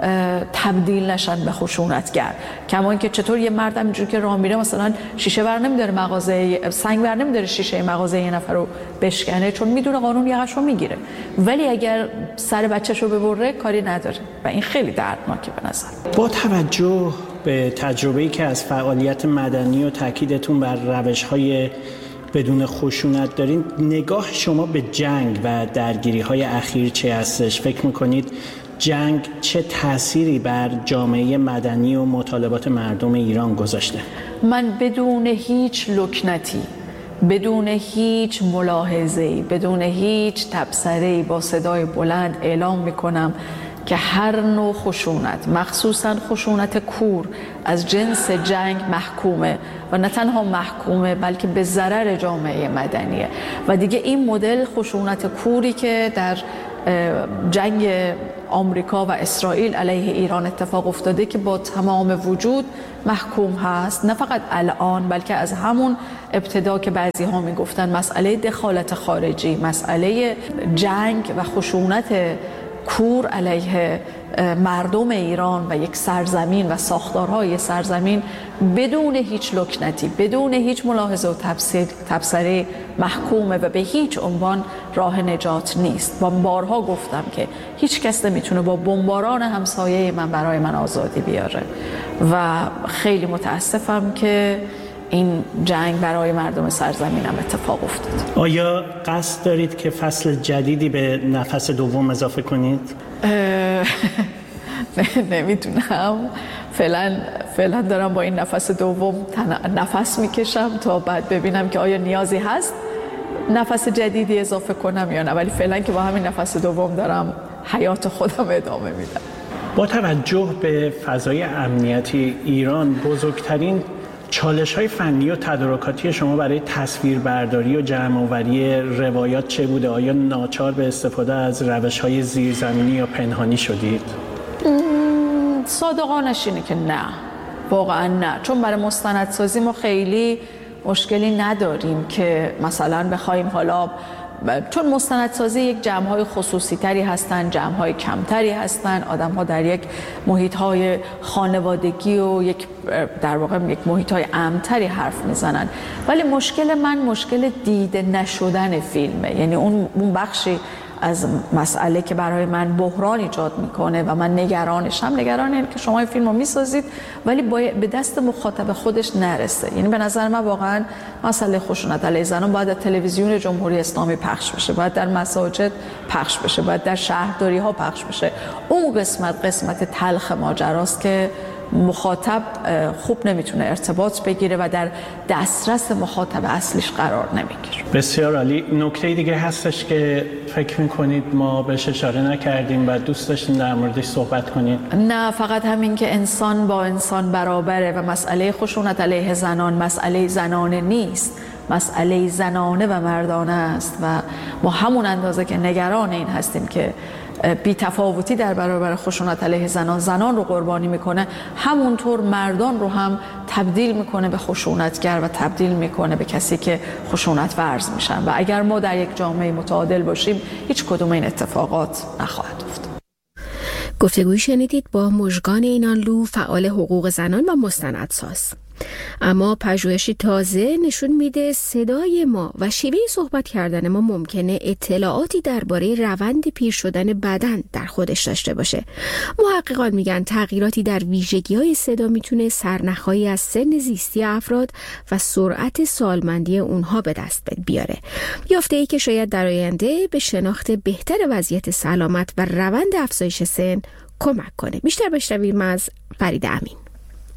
تبدیل نشن به خشونتگر. کما اینکه چطور یه مرد همینجوری که راه میره مثلا شیشه بر نمیداره مغازه سنگ بر نمیداره شیشه مغازه یه نفر رو بشکنه چون میدونه قانون یقش رو میگیره، ولی اگر سر بچه‌شو ببره کاری نداره و این خیلی دردناکه به نظر. با توجه به تجربه‌ای که از فعالیت مدنی و تاکیدتون بر روش‌های بدون خشونت دارین، نگاه شما به جنگ و درگیری‌های اخیر چه هستش؟ فکر می‌کنید جنگ چه تأثیری بر جامعه مدنی و مطالبات مردم ایران گذاشته؟ من بدون هیچ لکنتی، بدون هیچ ملاحظه‌ای، بدون هیچ تبصره‌ای با صدای بلند اعلام میکنم که هر نوع خشونت، مخصوصاً خشونت کور از جنس جنگ محکومه و نه تنها محکومه بلکه به ضرر جامعه مدنیه. و دیگه این مدل خشونت کوری که در جنگ آمریکا و اسرائیل علیه ایران اتفاق افتاده که با تمام وجود محکوم هست، نه فقط الان بلکه از همون ابتدا که بعضی ها می گفتن مسئله دخالت خارجی، مسئله جنگ و خشونت کور علیه مردم ایران و یک سرزمین و ساختارهای سرزمین بدون هیچ لکنتی، بدون هیچ ملاحظه و تبصره محکومه و به هیچ عنوان راه نجات نیست. و بارها گفتم که هیچ کس نمیتونه با بمباران همسایه من برای من آزادی بیاره و خیلی متاسفم که این جنگ برای مردم سرزمینم اتفاق افتاد. آیا قصد دارید که فصل جدیدی به نفس دوم اضافه کنید؟ نمیدونم، فعلا فعلا دارم با این نفس دوم نفس میکشم تا بعد ببینم که آیا نیازی هست نفس جدیدی اضافه کنم یا نه، ولی فعلا که با همین نفس دوم دارم حیات خودم ادامه میدم. با توجه به فضای امنیتی ایران، بزرگترین چالش‌های فنی و تدارکاتی شما برای تصویربرداری و جمع‌آوری روایات چه بوده؟ آیا ناچار به استفاده از روش‌های زیرزمینی یا پنهانی شدید؟ صادقانش اینه که نه، واقعا نه، چون برای مستندسازی ما خیلی مشکلی نداریم که مثلا بخوایم حالا، چون مستندسازی یک جمع‌های خصوصی تری هستن، جمع‌های کمتری هستن، آدم‌ها در یک محیط‌های خانوادگی و یک در واقع یک محیط‌های امن‌تری حرف میزنن. ولی مشکل من مشکل دیده نشدن فیلمه، یعنی اون اون بخشی از مسئله که برای من بحران ایجاد میکنه و من نگرانشم، نگران اینه که شما این فیلمو میسازید ولی به دست مخاطب خودش نرسه. یعنی به نظر من واقعا مسئله خشونت علیه زنان باید در تلویزیون جمهوری اسلامی پخش بشه، باید در مساجد پخش بشه، باید در شهرداری ها پخش بشه. اون قسمت قسمت تلخ ماجراست که مخاطب خوب نمیتونه ارتباط بگیره و در دسترس مخاطب اصلیش قرار نمیگیره. بسیار عالی. نکته دیگه هستش که فکر میکنید ما بهش اشاره نکردیم و دوست داشتیم در موردش صحبت کنید؟ نه، فقط همین که انسان با انسان برابره و مسئله خشونت علیه زنان مسئله زنانه نیست، مسئله زنانه و مردانه است و ما همون اندازه که نگران این هستیم که بی تفاوتی در برابر خشونت علیه زنان زنان رو قربانی میکنه، همونطور مردان رو هم تبدیل میکنه به خشونتگر و تبدیل میکنه به کسی که خشونت ورز میشن. و اگر ما در یک جامعه متعادل باشیم هیچ کدوم این اتفاقات نخواهد افتاد. گفتگویی شنیدید با مژگان اینانلو، فعال حقوق زنان و مستندساز. اما پژوهشی تازه نشون میده صدای ما و شیوه صحبت کردن ما ممکنه اطلاعاتی درباره روند پیر شدن بدن در خودش داشته باشه. محققان میگن تغییراتی در ویژگی‌های صدا میتونه سرنخهایی از سن زیستی افراد و سرعت سالمندی اونها به دست بیاره. یافته‌ای که شاید در آینده به شناخت بهتر وضعیت سلامت و روند افزایش سن کمک کنه. بیشتر بشنویم از فرید امین.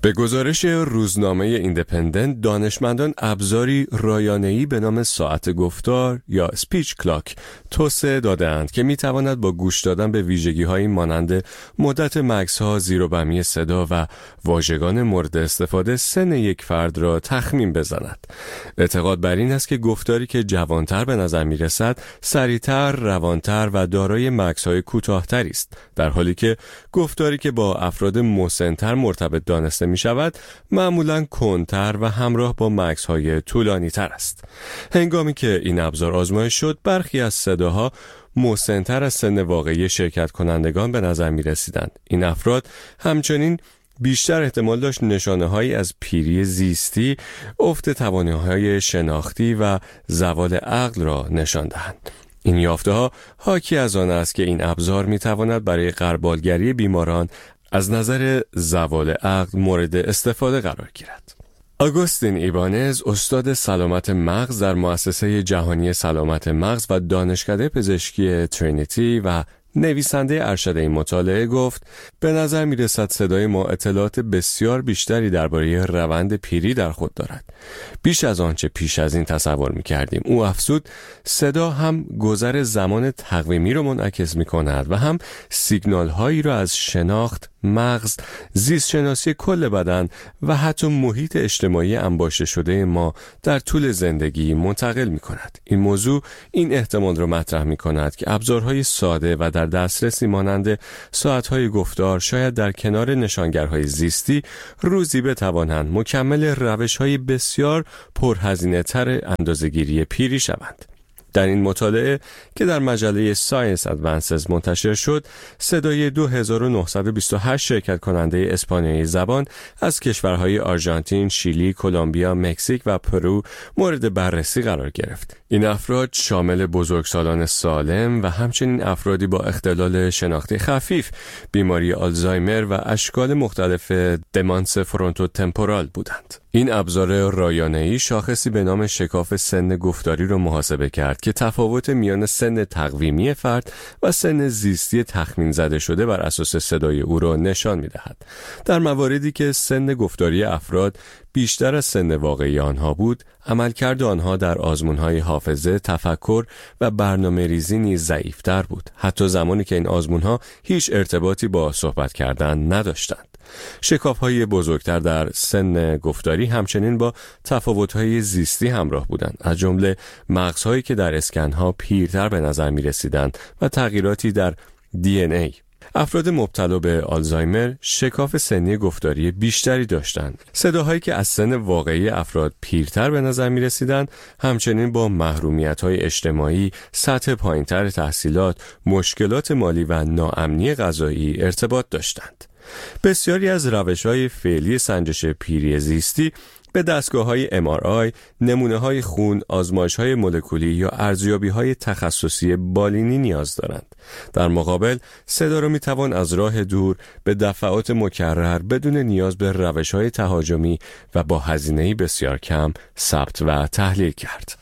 به گزارش روزنامه ایندیپندنت، دانشمندان ابزاری رایانه‌ای به نام ساعت گفتار یا سپیچ کلاک توسعه داده‌اند که می‌تواند با گوش دادن به ویژگی‌هایی مانند مدت مکث‌ها، زیر و بمی صدا و واژگان مورد استفاده سن یک فرد را تخمین بزند. اعتقاد بر این است که گفتاری که جوانتر به نظر می‌رسد، سریعتر، روانتر و دارای مکث‌های کوتاه‌تری است، در حالی که گفتاری که با افراد مسن‌تر مرتبط دانسته می شود معمولاً کندتر و همراه با مکث‌های طولانی تر است. هنگامی که این ابزار آزمایش شد، برخی از صداها مسن‌تر از سن واقعی شرکت کنندگان به نظر می رسیدند. این افراد همچنین بیشتر احتمال داشت نشانه‌هایی از پیری زیستی، افت توانایی‌های شناختی و زوال عقل را نشان دهند. این یافته‌ها حاکی از آن است که این ابزار می‌تواند برای غربالگری بیماران از نظر زوال عقل مورد استفاده قرار گیرد. آگوستین ایبانز، استاد سلامت مغز در مؤسسه جهانی سلامت مغز و دانشکده پزشکی ترینیتی و نویسنده ارشد این مطالعه، گفت به نظر می رسد صدای ما اطلاعات بسیار بیشتری درباره روند پیری در خود دارد، بیش از آنچه پیش از این تصور می کردیم. او افزود صدا هم گذر زمان تقویمی را منعکس می کند و هم سیگنال هایی را از شناخت، مغز، زیست شناسی کل بدن و حتی محیط اجتماعی انباشته شده ما در طول زندگی منتقل می کند. این موضوع این احتمال را مطرح می کند که ابزارهای ساده و در دسترسی مانند ساعتهای گفتار شاید در کنار نشانگرهای زیستی روزی بتوانند مکمل روش‌های بسیار پرهزینه تر اندازه‌گیری پیری شوند. در این مطالعه که در مجله ساینس ادوانسز منتشر شد، صدای دو هزار و نهصد و بیست و هشت شرکت کننده اسپانیایی زبان از کشورهای آرژانتین، شیلی، کلمبیا، مکزیک و پرو مورد بررسی قرار گرفت. این افراد شامل بزرگسالان سالم و همچنین افرادی با اختلال شناختی خفیف، بیماری آلزایمر و اشکال مختلف دمانس فرونتوتمپورال بودند. این ابزار رایانه‌ای شاخصی به نام شکاف سن گفتاری را محاسبه کرد که تفاوت میان سن تقویمی فرد و سن زیستی تخمین زده شده بر اساس صدای او را نشان می‌دهد. در مواردی که سن گفتاری افراد بیشتر از سن واقعی آنها بود، عملکرد آنها در آزمون‌های حافظه، تفکر و برنامه‌ریزی نیز ضعیف‌تر بود، حتی زمانی که این آزمون‌ها هیچ ارتباطی با صحبت کردن نداشتند. شکاف‌های بزرگتر در سن گفتاری همچنین با تفاوت‌های زیستی همراه بودند، از جمله مغزهایی که در اسکن‌ها پیرتر به نظر می‌رسیدند و تغییراتی در دی ان ای. افراد مبتلا به آلزایمر شکاف سنی گفتاری بیشتری داشتند. صداهایی که از سن واقعی افراد پیرتر به نظر می رسیدند همچنین با محرومیت‌های اجتماعی، سطح پایین‌تر تحصیلات، مشکلات مالی و ناامنی غذایی ارتباط داشتند. بسیاری از روش‌های فعلی سنجش پیری زیستی به دستگاه‌های ام آر آی، نمونه‌های خون، آزمایش‌های مولکولی یا ارزیابی‌های تخصصی بالینی نیاز دارند. در مقابل، صدا را می‌توان از راه دور به دفعات مکرر بدون نیاز به روش‌های تهاجمی و با هزینه‌ای بسیار کم ثبت و تحلیل کرد.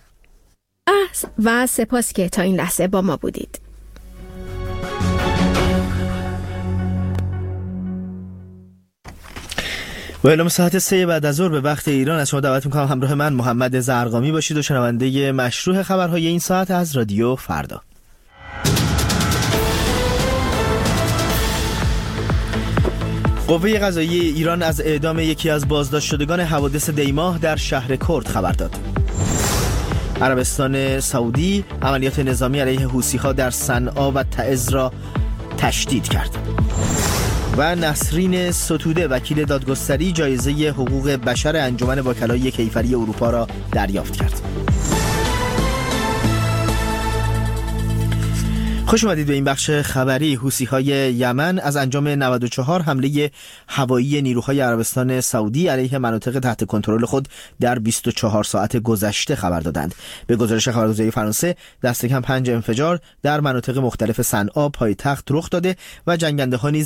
و سپاس که تا این لحظه با ما بودید. با اعلام ساعت سه بعد از ظهر به وقت ایران از شما دعوت می‌کنم همراه من محمد زرقامی باشید و شنونده مشروع خبرهای این ساعت از رادیو فردا. قوه قضاییه ایران از اعدام یکی از بازداشت شدگان حوادث دیماه در شهر کرد خبر داد. عربستان سعودی عملیات نظامی علیه حوثی‌ها در صنعا و تعز را تشدید کرد. و نسرین ستوده وکیل دادگستری جایزه حقوق بشر انجمن وکلای کیفری اروپا را دریافت کرد. خوش اومدید به این بخش خبری. حوثی‌های یمن از انجام نود و چهار حمله هوایی نیروهای عربستان سعودی علیه مناطق تحت کنترل خود در بیست و چهار ساعت گذشته خبر دادند. به گزارش خبرگزاری فرانسه دست کم پنج انفجار در مناطق مختلف صنعا پایتخت رخ داده و جنگنده‌ها نیز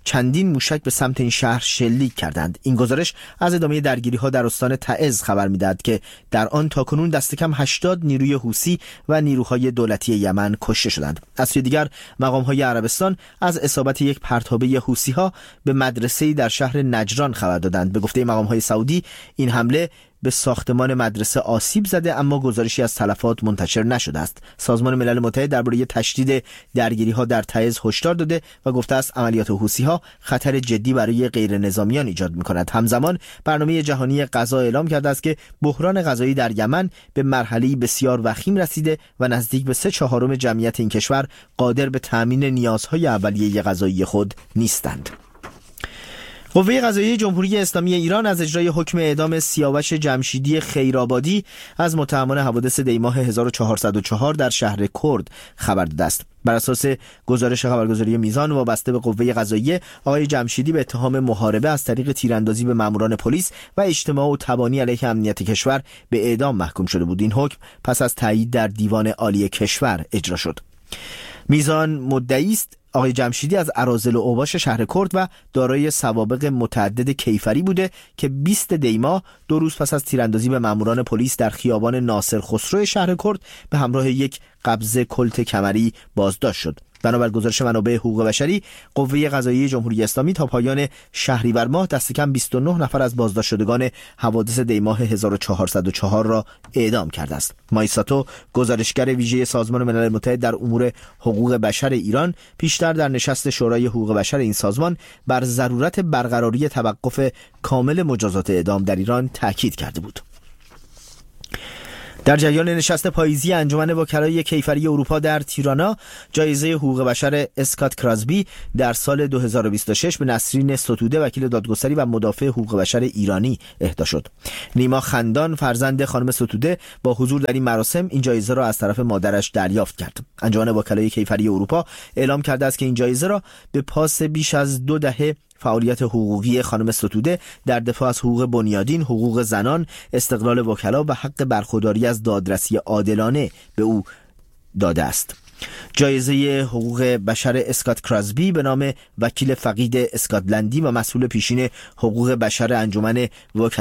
چندین موشک به سمت این شهر شلیک کردند. این گزارش از ادامه درگیری‌ها در استان تعز خبر می‌دهد که در آن تاکنون دست کم هشتاد نیروی حوثی و نیروهای دولتی یمن کشته شدند. از سوی دیگر مقام‌های عربستان از اصابت یک پرتابه حوثی‌ها به مدرسه‌ای در شهر نجران خبر دادند. به گفته مقام‌های سعودی این حمله به ساختمان مدرسه آسیب زده، اما گزارشی از تلفات منتشر نشده است. سازمان ملل متحد درباره تشدید درگیری‌ها در تعز هشدار داده و گفته است عملیات حوثی‌ها خطر جدی برای غیر نظامیان ایجاد می‌کند. همزمان برنامه جهانی غذا اعلام کرده است که بحران غذایی در یمن به مرحله‌ای بسیار وخیم رسیده و نزدیک به سه چهارم جمعیت این کشور قادر به تأمین نیازهای اولیه غذایی خود نیستند. قوه قضاییه جمهوری اسلامی ایران از اجرای حکم اعدام سیاوش جمشیدی خیرآبادی از متهمان حوادث دیماه هزار و چهارصد و چهار در شهر کرد خبر داده است. بر اساس گزارش خبرگزاری میزان وابسته به قوه قضاییه، آقای جمشیدی به اتهام محاربه از طریق تیراندازی به ماموران پلیس و اجتماع و تبانی علیه امنیت کشور به اعدام محکوم شده بود. این حکم پس از تایید در دیوان عالی کشور اجرا شد. میزان مدعی است آقای جمشیدی از اراذل و اوباش شهر کرد و دارای سوابق متعدد کیفری بوده که بیست دی‌ماه دو روز پس از تیراندازی به ماموران پلیس در خیابان ناصر خسرو شهر کرد به همراه یک قبض کلت کمری بازداشت شد. بنابر گزارش منابع حقوق بشری، قوه قضاییه جمهوری اسلامی تا پایان شهریور ماه دست کم بیست و نه نفر از بازداشت شدگان حوادث دیماه هزار و چهارصد و چهار را اعدام کرده است. مایساتو، گزارشگر ویژه سازمان ملل متحد در امور حقوق بشر ایران، پیشتر در نشست شورای حقوق بشر این سازمان بر ضرورت برقراری توقف کامل مجازات اعدام در ایران تاکید کرده بود. در جریان نشست پاییزی انجمن وکلای کیفری اروپا در تیرانا، جایزه حقوق بشر اسکات کراسبی در سال دو هزار و بیست و شش به نسرین ستوده، وکیل دادگستری و مدافع حقوق بشر ایرانی اهدا شد. نیما خندان، فرزند خانم ستوده، با حضور در این مراسم این جایزه را از طرف مادرش دریافت کرد. انجمن وکلای کیفری اروپا اعلام کرده است که این جایزه را به پاس بیش از دو دهه فعالیت حقوقی خانم ستوده در دفاع از حقوق بنیادین، حقوق زنان، استقلال وکلا و حق برخورداری از دادرسی عادلانه به او داده است. جایزه حقوق بشر اسکات کراسبی به نام وکیل فقید اسکاتلندی و مسئول پیشین حقوق بشر انجمن وکلای